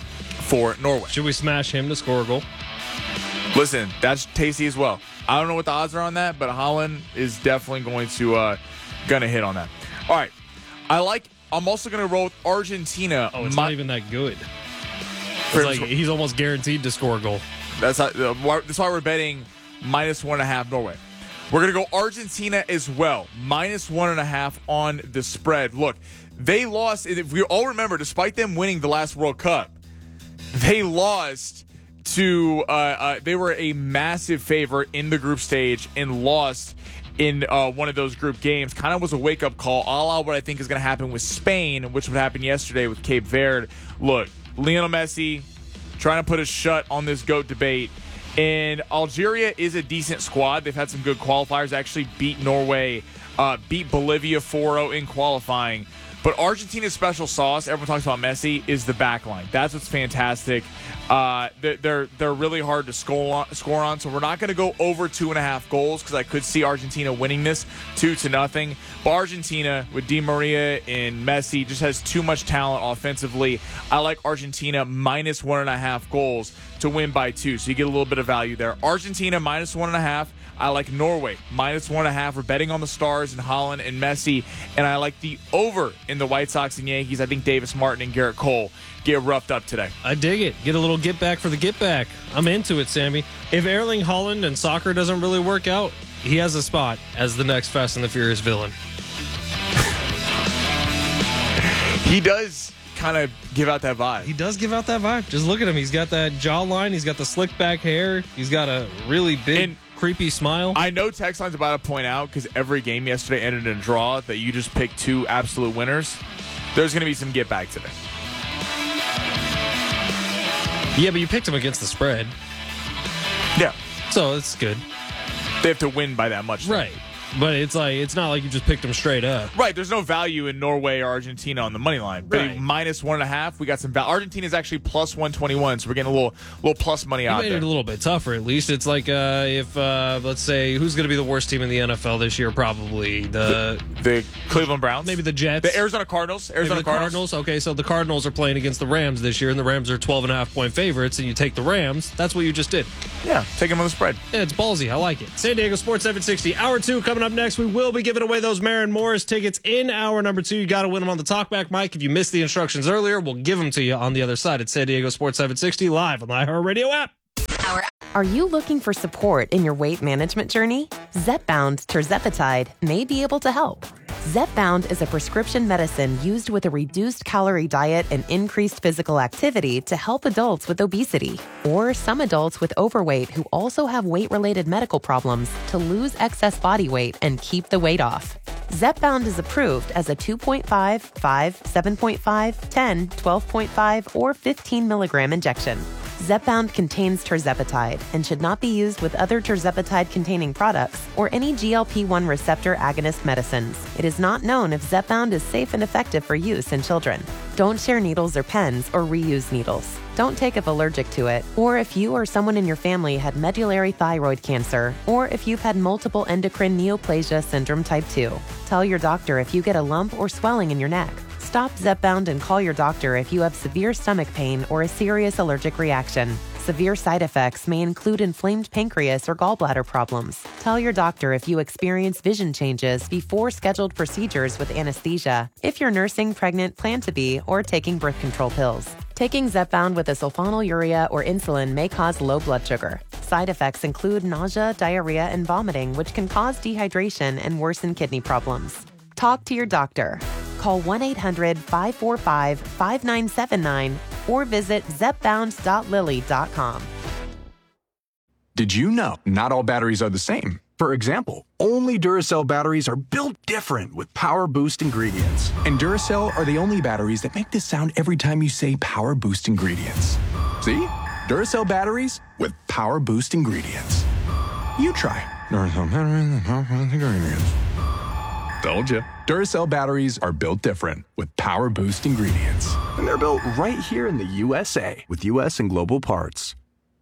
for Norway. Should we smash him to score a goal? Listen, that's tasty as well. I don't know what the odds are on that, but Haaland is definitely going to uh, gonna hit on that. All right, I like. I'm also gonna roll with Argentina. Oh, it's My, not even that good. It's like he's almost guaranteed to score a goal. That's not, uh, that's why we're betting minus one and a half Norway. We're gonna go Argentina as well, minus one and a half on the spread. Look, they lost. If we all remember, despite them winning the last World Cup, they lost. To uh, uh, they were a massive favorite in the group stage and lost in uh, one of those group games. Kind of was a wake-up call, a la what I think is going to happen with Spain, which would happen yesterday with Cape Verde. Look, Lionel Messi trying to put a shut on this GOAT debate. And Algeria is a decent squad. They've had some good qualifiers. Actually beat Norway, uh, beat Bolivia four oh in qualifying. But Argentina's special sauce, everyone talks about Messi, is the back line. That's what's fantastic. Uh, they're they're really hard to score on, score on, so we're not going to go over two and a half goals because I could see Argentina winning this two to nothing. But Argentina with Di Maria and Messi just has too much talent offensively. I like Argentina minus one and a half goals to win by two, so you get a little bit of value there. Argentina minus one and a half. I like Norway minus one and a half. We're betting on the stars and Haaland and Messi, and I like the over in the White Sox and Yankees. I think Davis Martin and Garrett Cole get roughed up today. I dig it. Get a little get back for the get back. I'm into it, Sammy. If Erling Haaland and soccer doesn't really work out, he has a spot as the next Fast and the Furious villain. He does kind of give out that vibe. He does give out that vibe. Just look at him. He's got that jawline. He's got the slick back hair. He's got a really big, and creepy smile. I know text line's about to point out, because every game yesterday ended in a draw, that you just picked two absolute winners. There's going to be some get back today. Yeah, but you picked him against the spread. Yeah. So it's good. They have to win by that much. Right. But it's like it's not like you just picked them straight up. Right. There's no value in Norway or Argentina on the money line. But Right. minus one and a half, we got some value. Argentina is actually plus one twenty-one, so we're getting a little little plus money You out made there. it a little bit tougher, at least. It's like uh, if, uh, let's say, who's going to be the worst team in the N F L this year? Probably the the, the Cleveland Browns. Maybe the Jets. The Arizona Cardinals. Arizona Maybe the Cardinals. Cardinals. Okay, so the Cardinals are playing against the Rams this year, and the Rams are twelve and a half point favorites, and you take the Rams. That's what you just did. Yeah, take them on the spread. Yeah, it's ballsy. I like it. San Diego Sports seven sixty. Hour two coming up next. We will be giving away those Marin Morris tickets in hour number two. You got to win them on the talkback mic. If you missed the instructions earlier, we'll give them to you on the other side at San Diego Sports seven sixty live on the iHeartRadio app. Are you looking for support in your weight management journey? Zepbound Tirzepatide may be able to help. Zepbound is a prescription medicine used with a reduced calorie diet and increased physical activity to help adults with obesity or some adults with overweight who also have weight-related medical problems to lose excess body weight and keep the weight off. Zepbound is approved as a two point five, five, seven point five, ten, twelve point five, or fifteen milligram injection. Zepbound contains tirzepatide and should not be used with other tirzepatide-containing products or any G L P one receptor agonist medicines. It is not known if Zepbound is safe and effective for use in children. Don't share needles or pens or reuse needles. Don't take if allergic to it, or if you or someone in your family had medullary thyroid cancer, or if you've had multiple endocrine neoplasia syndrome type two. Tell your doctor if you get a lump or swelling in your neck. Stop Zepbound and call your doctor if you have severe stomach pain or a serious allergic reaction. Severe side effects may include inflamed pancreas or gallbladder problems. Tell your doctor if you experience vision changes before scheduled procedures with anesthesia, if you're nursing, pregnant, plan to be, or taking birth control pills. Taking Zepbound with a sulfonylurea or insulin may cause low blood sugar. Side effects include nausea, diarrhea, and vomiting, which can cause dehydration and worsen kidney problems. Talk to your doctor. Call one eight hundred, five four five, five nine seven nine or visit zepbound dot lilly dot com. Did you know not all batteries are the same? For example, only Duracell batteries are built different with Power Boost ingredients. And Duracell are the only batteries that make this sound every time you say Power Boost ingredients. See? Duracell batteries with Power Boost ingredients. You try. Duracell batteries with Power Boost ingredients. Told you. Duracell batteries are built different with Power Boost ingredients. And they're built right here in the U S A with U S and global parts.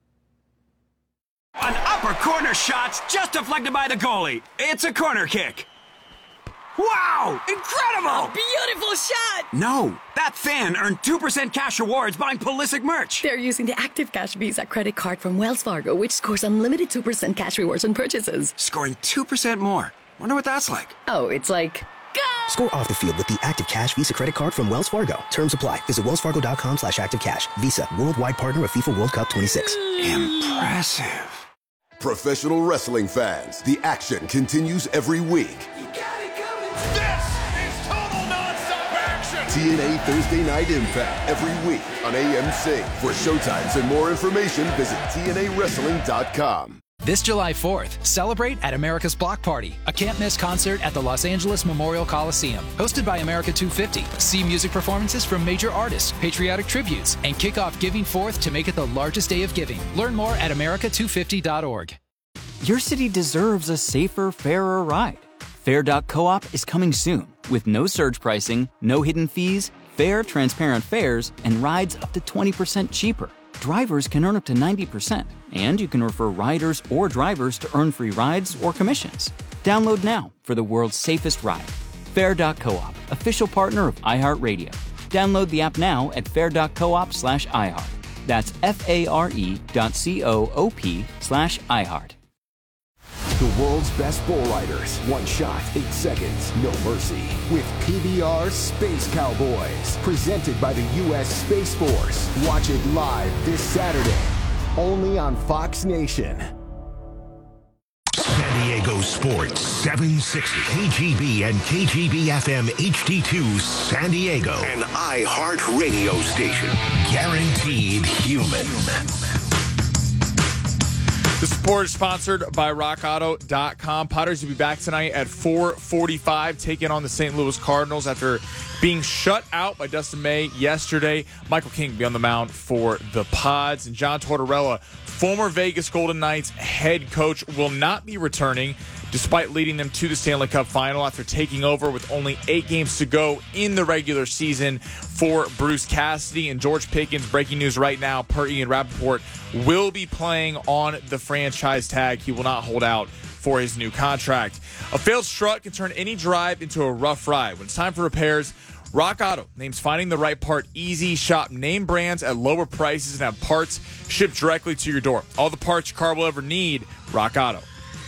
An upper corner shot's just deflected by the goalie. It's a corner kick. Wow! Incredible! Beautiful shot! No, that fan earned two percent cash rewards buying Pulisic merch. They're using the Active Cash Visa credit card from Wells Fargo, which scores unlimited two percent cash rewards on purchases. Scoring two percent more. Wonder what that's like. Oh, it's like... Score off the field with the Active Cash Visa credit card from Wells Fargo. Terms apply. Visit wellsfargo.com slash active cash. Visa, worldwide partner of FIFA World Cup twenty-six. Impressive. Professional wrestling fans, the action continues every week. This is total nonstop action. T N A Thursday Night Impact every week on A M C. For showtimes and more information, visit T N A wrestling dot com. This July fourth, celebrate at America's Block Party, a can't-miss concert at the Los Angeles Memorial Coliseum. Hosted by America two fifty, see music performances from major artists, patriotic tributes, and kick off Giving Fourth to make it the largest day of giving. Learn more at america two fifty dot org. Your city deserves a safer, fairer ride. Fair dot coop is coming soon with no surge pricing, no hidden fees, fair, transparent fares, and rides up to twenty percent cheaper. Drivers can earn up to ninety percent, and you can refer riders or drivers to earn free rides or commissions. Download now for the world's safest ride. Fair dot coop, official partner of iHeartRadio. Download the app now at fair dot coop slash iHeart. That's F-A-R-E dot C-O-O-P slash iHeart. The world's best bull riders. One shot, eight seconds, no mercy. With P B R Space Cowboys. Presented by the U S Space Force. Watch it live this Saturday. Only on Fox Nation. San Diego Sports seven sixty. K G B and K G B F M H D two San Diego. An iHeart radio station. Guaranteed human. The support is sponsored by rock auto dot com. Potters will be back tonight at four forty-five, taking on the Saint Louis Cardinals after being shut out by Dustin May yesterday. Michael King be on the mound for the Pods. And John Tortorella, former Vegas Golden Knights head coach, will not be returning despite leading them to the Stanley Cup final after taking over with only eight games to go in the regular season for Bruce Cassidy. And George Pickens, breaking news right now, per Ian Rappaport, will be playing on the franchise tag. He will not hold out for his new contract. A failed strut can turn any drive into a rough ride. When it's time for repairs, Rock Auto names finding the right part easy. Shop name brands at lower prices and have parts shipped directly to your door. All the parts your car will ever need, Rock Auto.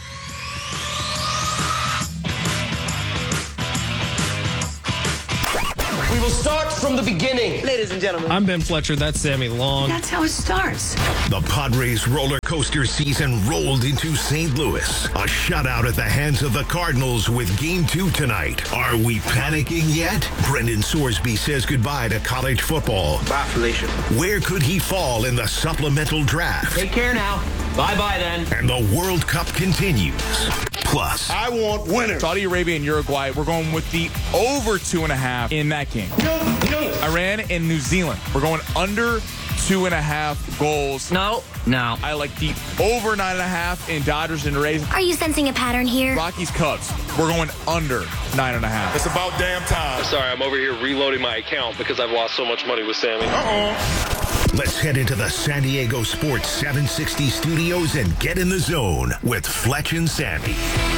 We will start from the beginning. Ladies and gentlemen. I'm Ben Fletcher. That's Sammy Long. That's how it starts. The Padres roller coaster season rolled into Saint Louis. A shutout at the hands of the Cardinals with game two tonight. Are we panicking yet? Brendan Sorsby says goodbye to college football. Bye, Felicia. Where could he fall in the supplemental draft? Take care now. Bye-bye then. And the World Cup continues. Plus, I want winners. Saudi Arabia and Uruguay, we're going with the over two and a half in that game. No, no. Iran and New Zealand, we're going under two and a half goals. No, no. I like the over nine and a half in Dodgers and Rays. Are you sensing a pattern here? Rockies Cubs, we're going under nine and a half. It's about damn time. Sorry, I'm over here reloading my account because I've lost so much money with Sammy. Uh-oh. Let's head into the San Diego Sports seven sixty studios and get in the zone with Fletch and Sammy.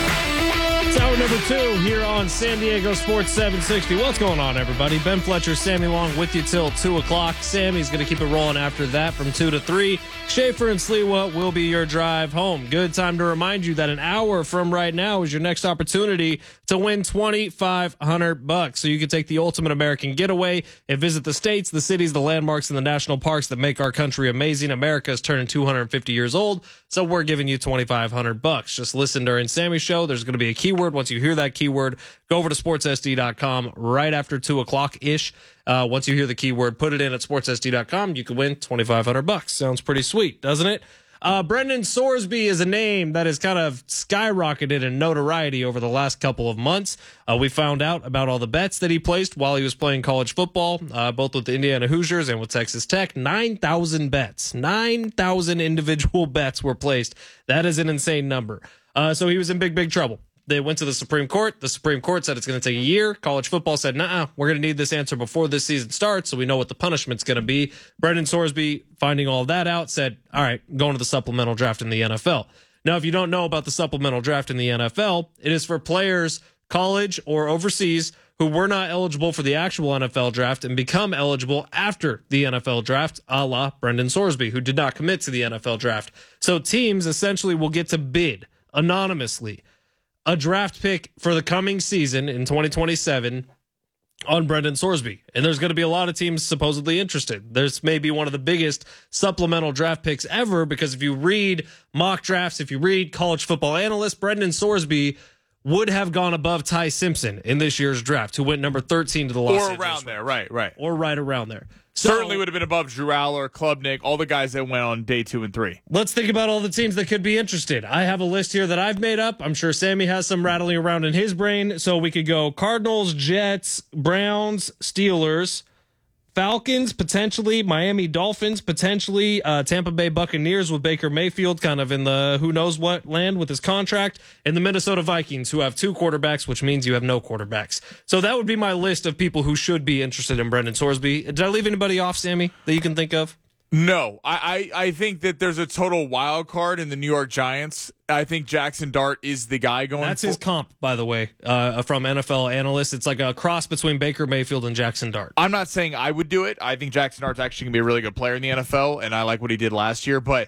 It's hour number two here on San Diego Sports seven sixty. What's going on, everybody? Ben Fletcher, Sammy Long with you till two o'clock. Sammy's going to keep it rolling after that from two to three. Schaefer and Sliwa will be your drive home. Good time to remind you that an hour from right now is your next opportunity to win twenty-five hundred bucks. So you can take the ultimate American getaway and visit the states, the cities, the landmarks, and the national parks that make our country amazing. America is turning two hundred fifty years old, so we're giving you twenty-five hundred bucks. Just listen during Sammy's show. There's going to be a keyword. Once you hear that keyword, go over to sports s d dot com right after two o'clock ish. Uh, once you hear the keyword, put it in at sports s d dot com. You can win twenty-five hundred bucks. Sounds pretty sweet, doesn't it? Uh, Brendan Sorsby is a name that has kind of skyrocketed in notoriety over the last couple of months. Uh, we found out about all the bets that he placed while he was playing college football, uh, both with the Indiana Hoosiers and with Texas Tech. nine thousand bets. nine thousand individual bets were placed. That is an insane number. Uh, so he was in big, big trouble. They went to the Supreme Court. The Supreme Court said it's going to take a year. College football said, nah, we're going to need this answer before this season starts so we know what the punishment's going to be. Brendan Sorsby, finding all that out, said, all right, going to the supplemental draft in the N F L. Now, if you don't know about the supplemental draft in the N F L, it is for players, college or overseas, who were not eligible for the actual N F L draft and become eligible after the N F L draft, a la Brendan Sorsby, who did not commit to the N F L draft. So teams essentially will get to bid anonymously a draft pick for the coming season in twenty twenty-seven on Brendan Sorsby. And there's going to be a lot of teams supposedly interested. There's maybe one of the biggest supplemental draft picks ever, because if you read mock drafts, if you read College Football Analyst, Brendan Sorsby would have gone above Ty Simpson in this year's draft, who went number thirteen to the Los Or Angeles around there, right, right. Or right around there. So, certainly would have been above Drew Aller, Klubnik, all the guys that went on day two and three. Let's think about all the teams that could be interested. I have a list here that I've made up. I'm sure Sammy has some rattling around in his brain. So we could go Cardinals, Jets, Browns, Steelers, Falcons, potentially, Miami Dolphins, potentially, uh, Tampa Bay Buccaneers with Baker Mayfield kind of in the who knows what land with his contract, and the Minnesota Vikings, who have two quarterbacks, which means you have no quarterbacks. So that would be my list of people who should be interested in Brendan Sorsby. Did I leave anybody off, Sammy, that you can think of? No, I, I, I think that there's a total wild card in the New York Giants. I think Jackson Dart is the guy going. That's for- his comp, by the way, uh, from N F L Analyst. It's like a cross between Baker Mayfield and Jackson Dart. I'm not saying I would do it. I think Jackson Dart's actually going to be a really good player in the N F L, and I like what he did last year. But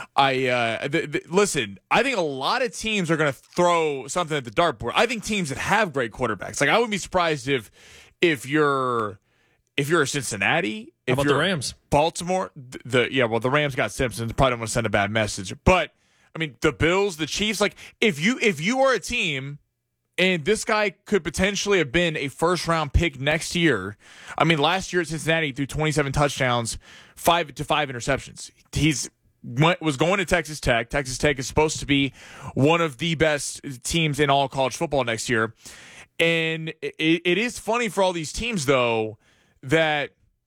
I uh, th- th- listen, I think a lot of teams are going to throw something at the dartboard. I think teams that have great quarterbacks, like I wouldn't be surprised if if you're if you're a Cincinnati, if How about you're the Rams, Baltimore, the, the yeah, well the Rams got Simpson. Probably don't want to send a bad message, but I mean the Bills, the Chiefs. Like if you if you are a team. And this guy could potentially have been a first-round pick next year. I mean, last year at Cincinnati, he threw twenty-seven touchdowns, five to five interceptions. He's went, was going to Texas Tech. Texas Tech is supposed to be one of the best teams in all college football next year. And it, it is funny for all these teams, though, that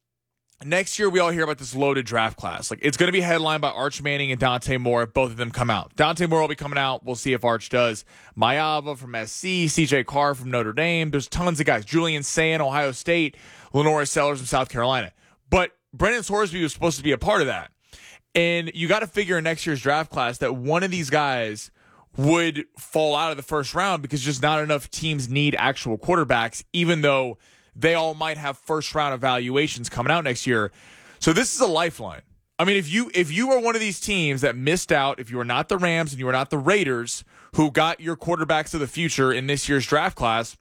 next year we all hear about this loaded draft class. Like, it's going to be headlined by Arch Manning and Dante Moore if both of them come out. Dante Moore will be coming out. We'll see if Arch does. Mayava from S C, C J Carr from Notre Dame. There's tons of guys. Julian Sayin, Ohio State. Lenora Sellers from South Carolina. But Brendan Sorsby was supposed to be a part of that. And you got to figure in next year's draft class that one of these guys would fall out of the first round because just not enough teams need actual quarterbacks, even though they all might have first round evaluations coming out next year. So this is a lifeline. I mean, if you if you are one of these teams that missed out, if you are not the Rams and you are not the Raiders who got your quarterbacks of the future in this year's draft class,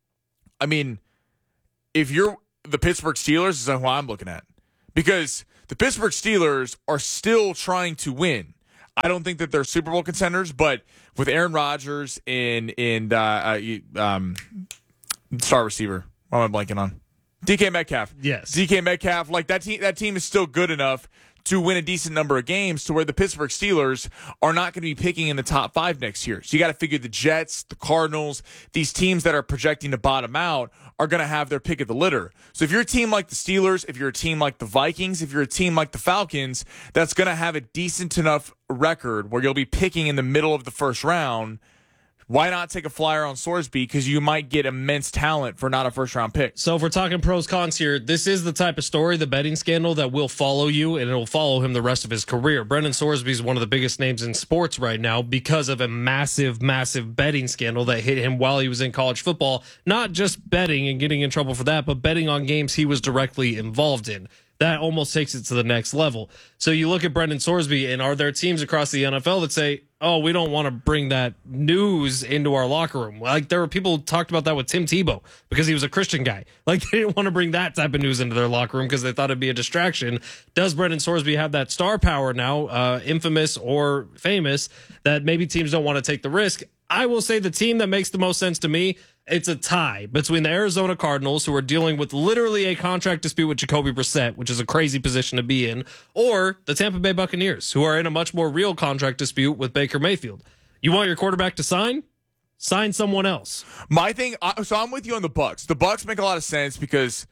I mean, if you're the Pittsburgh Steelers, is who I'm looking at. Because the Pittsburgh Steelers are still trying to win. I don't think that they're Super Bowl contenders, but with Aaron Rodgers and, and uh, uh, um, star receiver, what am I blanking on? D K Metcalf. Yes. D K Metcalf, like that team, that team is still good enough to win a decent number of games to where the Pittsburgh Steelers are not going to be picking in the top five next year. So you got to figure the Jets, the Cardinals, these teams that are projecting to bottom out are going to have their pick of the litter. So if you're a team like the Steelers, if you're a team like the Vikings, if you're a team like the Falcons, that's going to have a decent enough record where you'll be picking in the middle of the first round, why not take a flyer on Sorsby? Because you might get immense talent for not a first-round pick. So if we're talking pros, cons here, this is the type of story, the betting scandal, that will follow you, and it will follow him the rest of his career. Brendan Sorsby is one of the biggest names in sports right now because of a massive, massive betting scandal that hit him while he was in college football. Not just betting and getting in trouble for that, but betting on games he was directly involved in. That almost takes it to the next level. So you look at Brendan Sorsby, and are there teams across the N F L that say, oh, we don't want to bring that news into our locker room? Like, there were people who talked about that with Tim Tebow because he was a Christian guy. Like, they didn't want to bring that type of news into their locker room because they thought it'd be a distraction. Does Brendan Sorsby have that star power now, uh, infamous or famous, that maybe teams don't want to take the risk? I will say the team that makes the most sense to me, it's a tie between the Arizona Cardinals, who are dealing with literally a contract dispute with Jacoby Brissett, which is a crazy position to be in, or the Tampa Bay Buccaneers, who are in a much more real contract dispute with Baker Mayfield. You want your quarterback to sign? Sign someone else. My thing, so I'm with you on the Bucs. The Bucs make a lot of sense because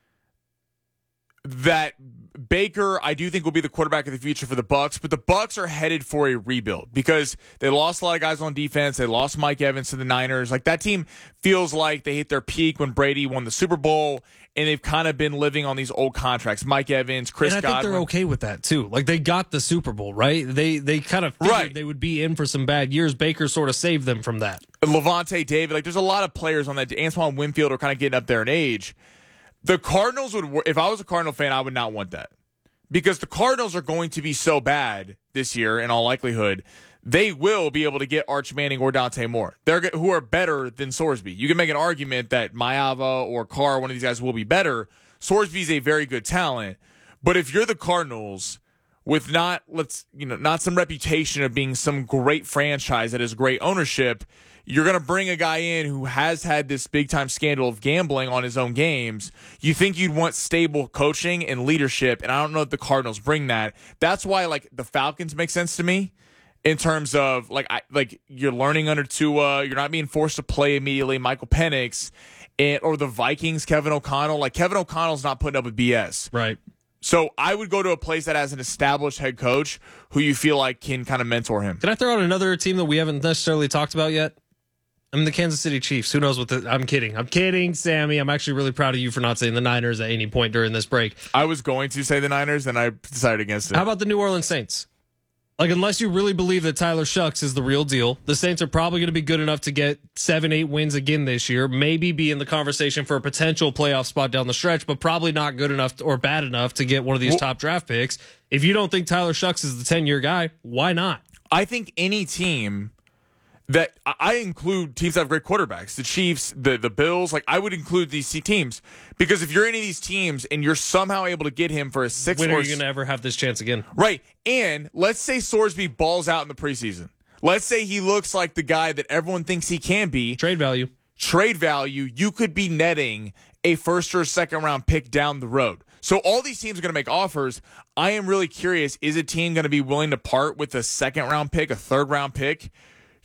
that Baker, I do think, will be the quarterback of the future for the Bucs, but the Bucs are headed for a rebuild because they lost a lot of guys on defense. They lost Mike Evans to the Niners. Like, that team feels like they hit their peak when Brady won the Super Bowl, and they've kind of been living on these old contracts. Mike Evans, Chris Godwin. And I Godwin. think they're okay with that too. Like, they got the Super Bowl, right? They they kind of figured right. they would be in for some bad years. Baker sort of saved them from that. Levante David, like, there's a lot of players on that. Antoine Winfield are kind of getting up there in age. The Cardinals would, if I was a Cardinal fan, I would not want that. Because the Cardinals are going to be so bad this year, in all likelihood, they will be able to get Arch Manning or Dante Moore. They're who are better than Sorsby. You can make an argument that Mayava or Carr, one of these guys, will be better. Sorsby's a very good talent, but if you're the Cardinals with not let's you know not some reputation of being some great franchise that has great ownership, you're going to bring a guy in who has had this big-time scandal of gambling on his own games. You think you'd want stable coaching and leadership, and I don't know if the Cardinals bring that. That's why, like, the Falcons make sense to me in terms of, like, I, like you're learning under Tua. You're not being forced to play immediately. Michael Penix, and, or the Vikings, Kevin O'Connell. Like, Kevin O'Connell's not putting up with B S. Right. So I would go to a place that has an established head coach who you feel like can kind of mentor him. Can I throw out another team that we haven't necessarily talked about yet? I'm the Kansas City Chiefs. Who knows what the... I'm kidding. I'm kidding, Sammy. I'm actually really proud of you for not saying the Niners at any point during this break. I was going to say the Niners, and I decided against it. How about the New Orleans Saints? Like, unless you really believe that Tyler Shucks is the real deal, the Saints are probably going to be good enough to get seven, eight wins again this year, maybe be in the conversation for a potential playoff spot down the stretch, but probably not good enough or bad enough to get one of these well, top draft picks. If you don't think Tyler Shucks is the ten-year guy, why not? I think any team... that I include teams that have great quarterbacks, the Chiefs, the the Bills, like I would include these teams because if you're any of these teams and you're somehow able to get him for a six, when or are you going to ever have this chance again? Right, and let's say Sorsby balls out in the preseason. Let's say he looks like the guy that everyone thinks he can be. Trade value. Trade value. You could be netting a first or second round pick down the road. So all these teams are going to make offers. I am really curious: is a team going to be willing to part with a second round pick, a third round pick,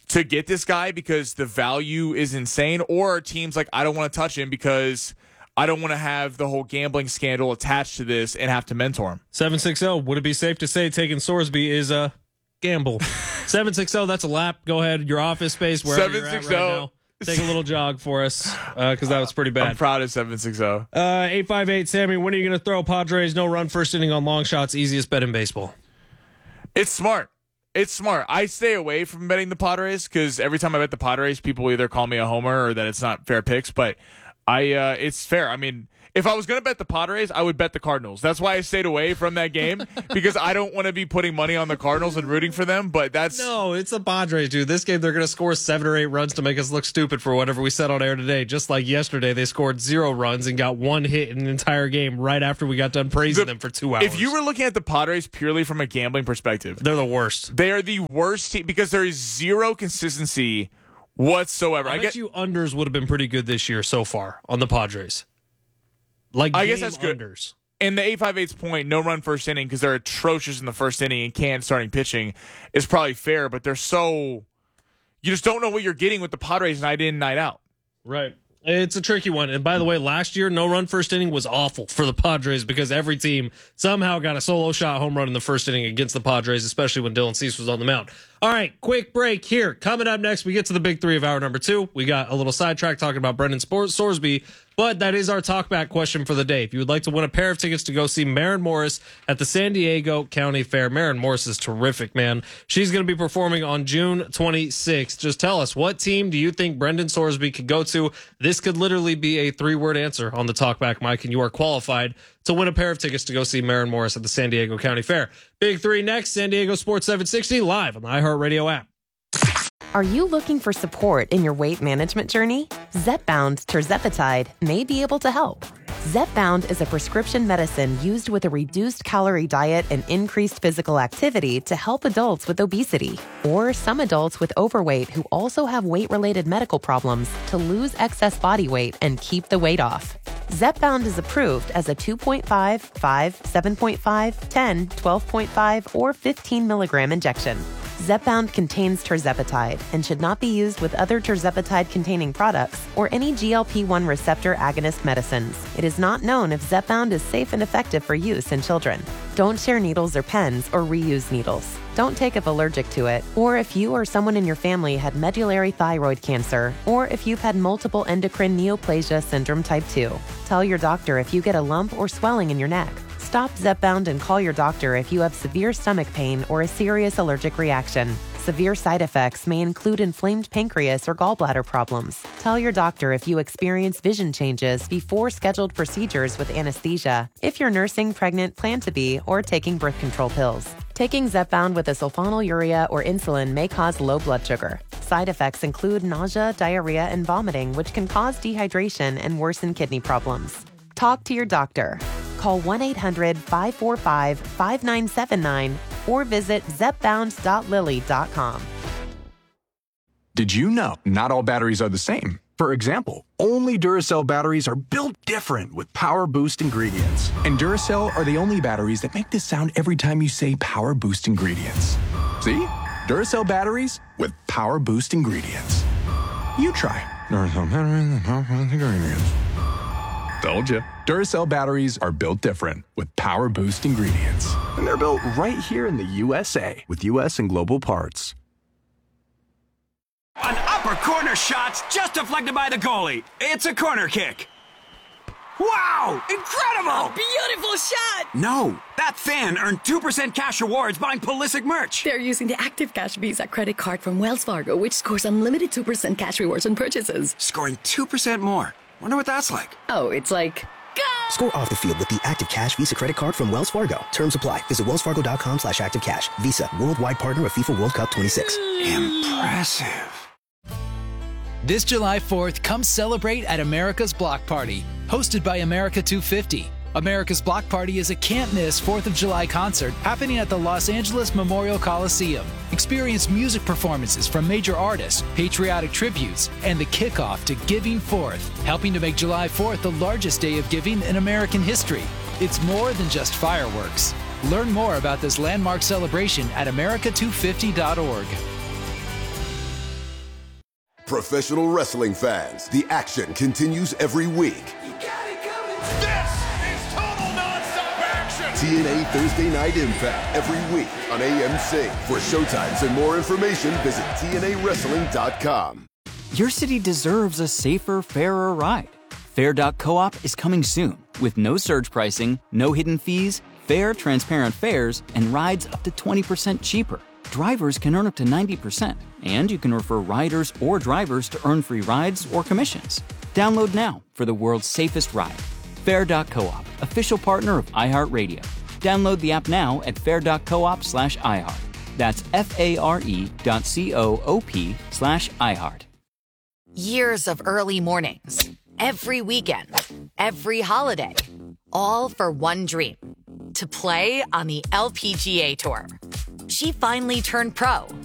to get this guy because the value is insane, or are teams like, I don't want to touch him because I don't want to have the whole gambling scandal attached to this and have to mentor him? seven sixty, would it be safe to say taking Sorsby is a gamble? seven sixty, that's a lap. Go ahead, your office space, wherever you're at right now. Take a little jog for us, because uh, that was pretty bad. I'm proud of seven sixty. Uh, eight five eight, Sammy, when are you going to throw Padres no run first inning on long shots? Easiest bet in baseball. It's smart. It's smart. I stay away from betting the Padres because every time I bet the Padres, people either call me a homer or that it's not fair picks. But I, uh, it's fair. I mean, if I was going to bet the Padres, I would bet the Cardinals. That's why I stayed away from that game, because I don't want to be putting money on the Cardinals and rooting for them. But that's no, it's the Padres, dude. This game, they're going to score seven or eight runs to make us look stupid for whatever we said on air today. Just like yesterday, they scored zero runs and got one hit in an entire game right after we got done praising the, them for two hours. If you were looking at the Padres purely from a gambling perspective, they're the worst. They are the worst team because there is zero consistency whatsoever. I, I bet get you unders would have been pretty good this year so far on the Padres. Like I guess that's good. Unders. And the eight five eight's point, no run first inning, because they're atrocious in the first inning and can't starting pitching, is probably fair, but they're so you just don't know what you're getting with the Padres night in, night out. Right. It's a tricky one. And by the way, last year, no run first inning was awful for the Padres because every team somehow got a solo shot home run in the first inning against the Padres, especially when Dylan Cease was on the mound. All right, quick break here. Coming up next, we get to the big three of hour number two. We got a little sidetrack talking about Brendan Sorsby, but that is our talkback question for the day. If you would like to win a pair of tickets to go see Maren Morris at the San Diego County Fair, Maren Morris is terrific, man. She's going to be performing on June twenty-sixth. Just tell us, what team do you think Brendan Sorsby could go to? This could literally be a three-word answer on the talkback mic, and you are qualified to win a pair of tickets to go see Maren Morris at the San Diego County Fair. Big three next, San Diego Sports seven sixty, live on the iHeartRadio app. Are you looking for support in your weight management journey? Zepbound Tirzepatide may be able to help. Zepbound is a prescription medicine used with a reduced calorie diet and increased physical activity to help adults with obesity, or some adults with overweight who also have weight-related medical problems to lose excess body weight and keep the weight off. Zepbound is approved as a two point five, five, seven point five, ten, twelve point five, or fifteen milligram injection. Zepbound contains tirzepatide and should not be used with other tirzepatide-containing products or any G L P one receptor agonist medicines. It is not known if Zepbound is safe and effective for use in children. Don't share needles or pens or reuse needles. Don't take if allergic to it, or if you or someone in your family had medullary thyroid cancer, or if you've had multiple endocrine neoplasia syndrome type two. Tell your doctor if you get a lump or swelling in your neck. Stop Zepbound and call your doctor if you have severe stomach pain or a serious allergic reaction. Severe side effects may include inflamed pancreas or gallbladder problems. Tell your doctor if you experience vision changes before scheduled procedures with anesthesia, if you're nursing, pregnant, plan to be, or taking birth control pills. Taking Zepbound with a sulfonylurea or insulin may cause low blood sugar. Side effects include nausea, diarrhea, and vomiting, which can cause dehydration and worsen kidney problems. Talk to your doctor. Call one eight hundred, five four five, five nine seven nine or visit zepbound dot lilly dot com. Did you know not all batteries are the same? For example, only Duracell batteries are built different with Power Boost ingredients. And Duracell are the only batteries that make this sound every time you say Power Boost ingredients. See? Duracell batteries with Power Boost ingredients. You try. Duracell batteries with Power Boost ingredients. Told you. Duracell batteries are built different with Power Boost ingredients. And they're built right here in the U S A with U S and global parts. An upper corner shot's just deflected by the goalie. It's a corner kick. Wow! Incredible! A beautiful shot! No, that fan earned two percent cash rewards buying Pulisic merch. They're using the Active Cash Visa credit card from Wells Fargo, which scores unlimited two percent cash rewards on purchases. Scoring two percent more. Wonder what that's like. Oh, it's like... Go! Score off the field with the Active Cash Visa credit card from Wells Fargo. Terms apply. Visit wellsfargo.com slash active cash. Visa, worldwide partner of FIFA World Cup twenty-six. Impressive. This July fourth, come celebrate at America's Block Party, hosted by America two fifty. America's Block Party is a can't-miss fourth of July concert happening at the Los Angeles Memorial Coliseum. Experience music performances from major artists, patriotic tributes, and the kickoff to Giving Fourth, helping to make July fourth the largest day of giving in American history. It's more than just fireworks. Learn more about this landmark celebration at america two fifty dot org. Professional wrestling fans, the action continues every week. This is total nonstop action. T N A Thursday Night Impact every week on A M C. For showtimes and more information, visit T N A wrestling dot com. Your city deserves a safer, fairer ride. Fair dot coop is coming soon with no surge pricing, no hidden fees, fair, transparent fares, and rides up to twenty percent cheaper. Drivers can earn up to ninety percent, and you can refer riders or drivers to earn free rides or commissions. Download now for the world's safest ride. Fair dot coop, official partner of iHeartRadio. Download the app now at fair dot coop slash iHeart. That's F-A-R-E dot C-O-O-P slash iHeart. Years of early mornings, every weekend, every holiday, all for one dream, to play on the L P G A Tour. She finally turned pro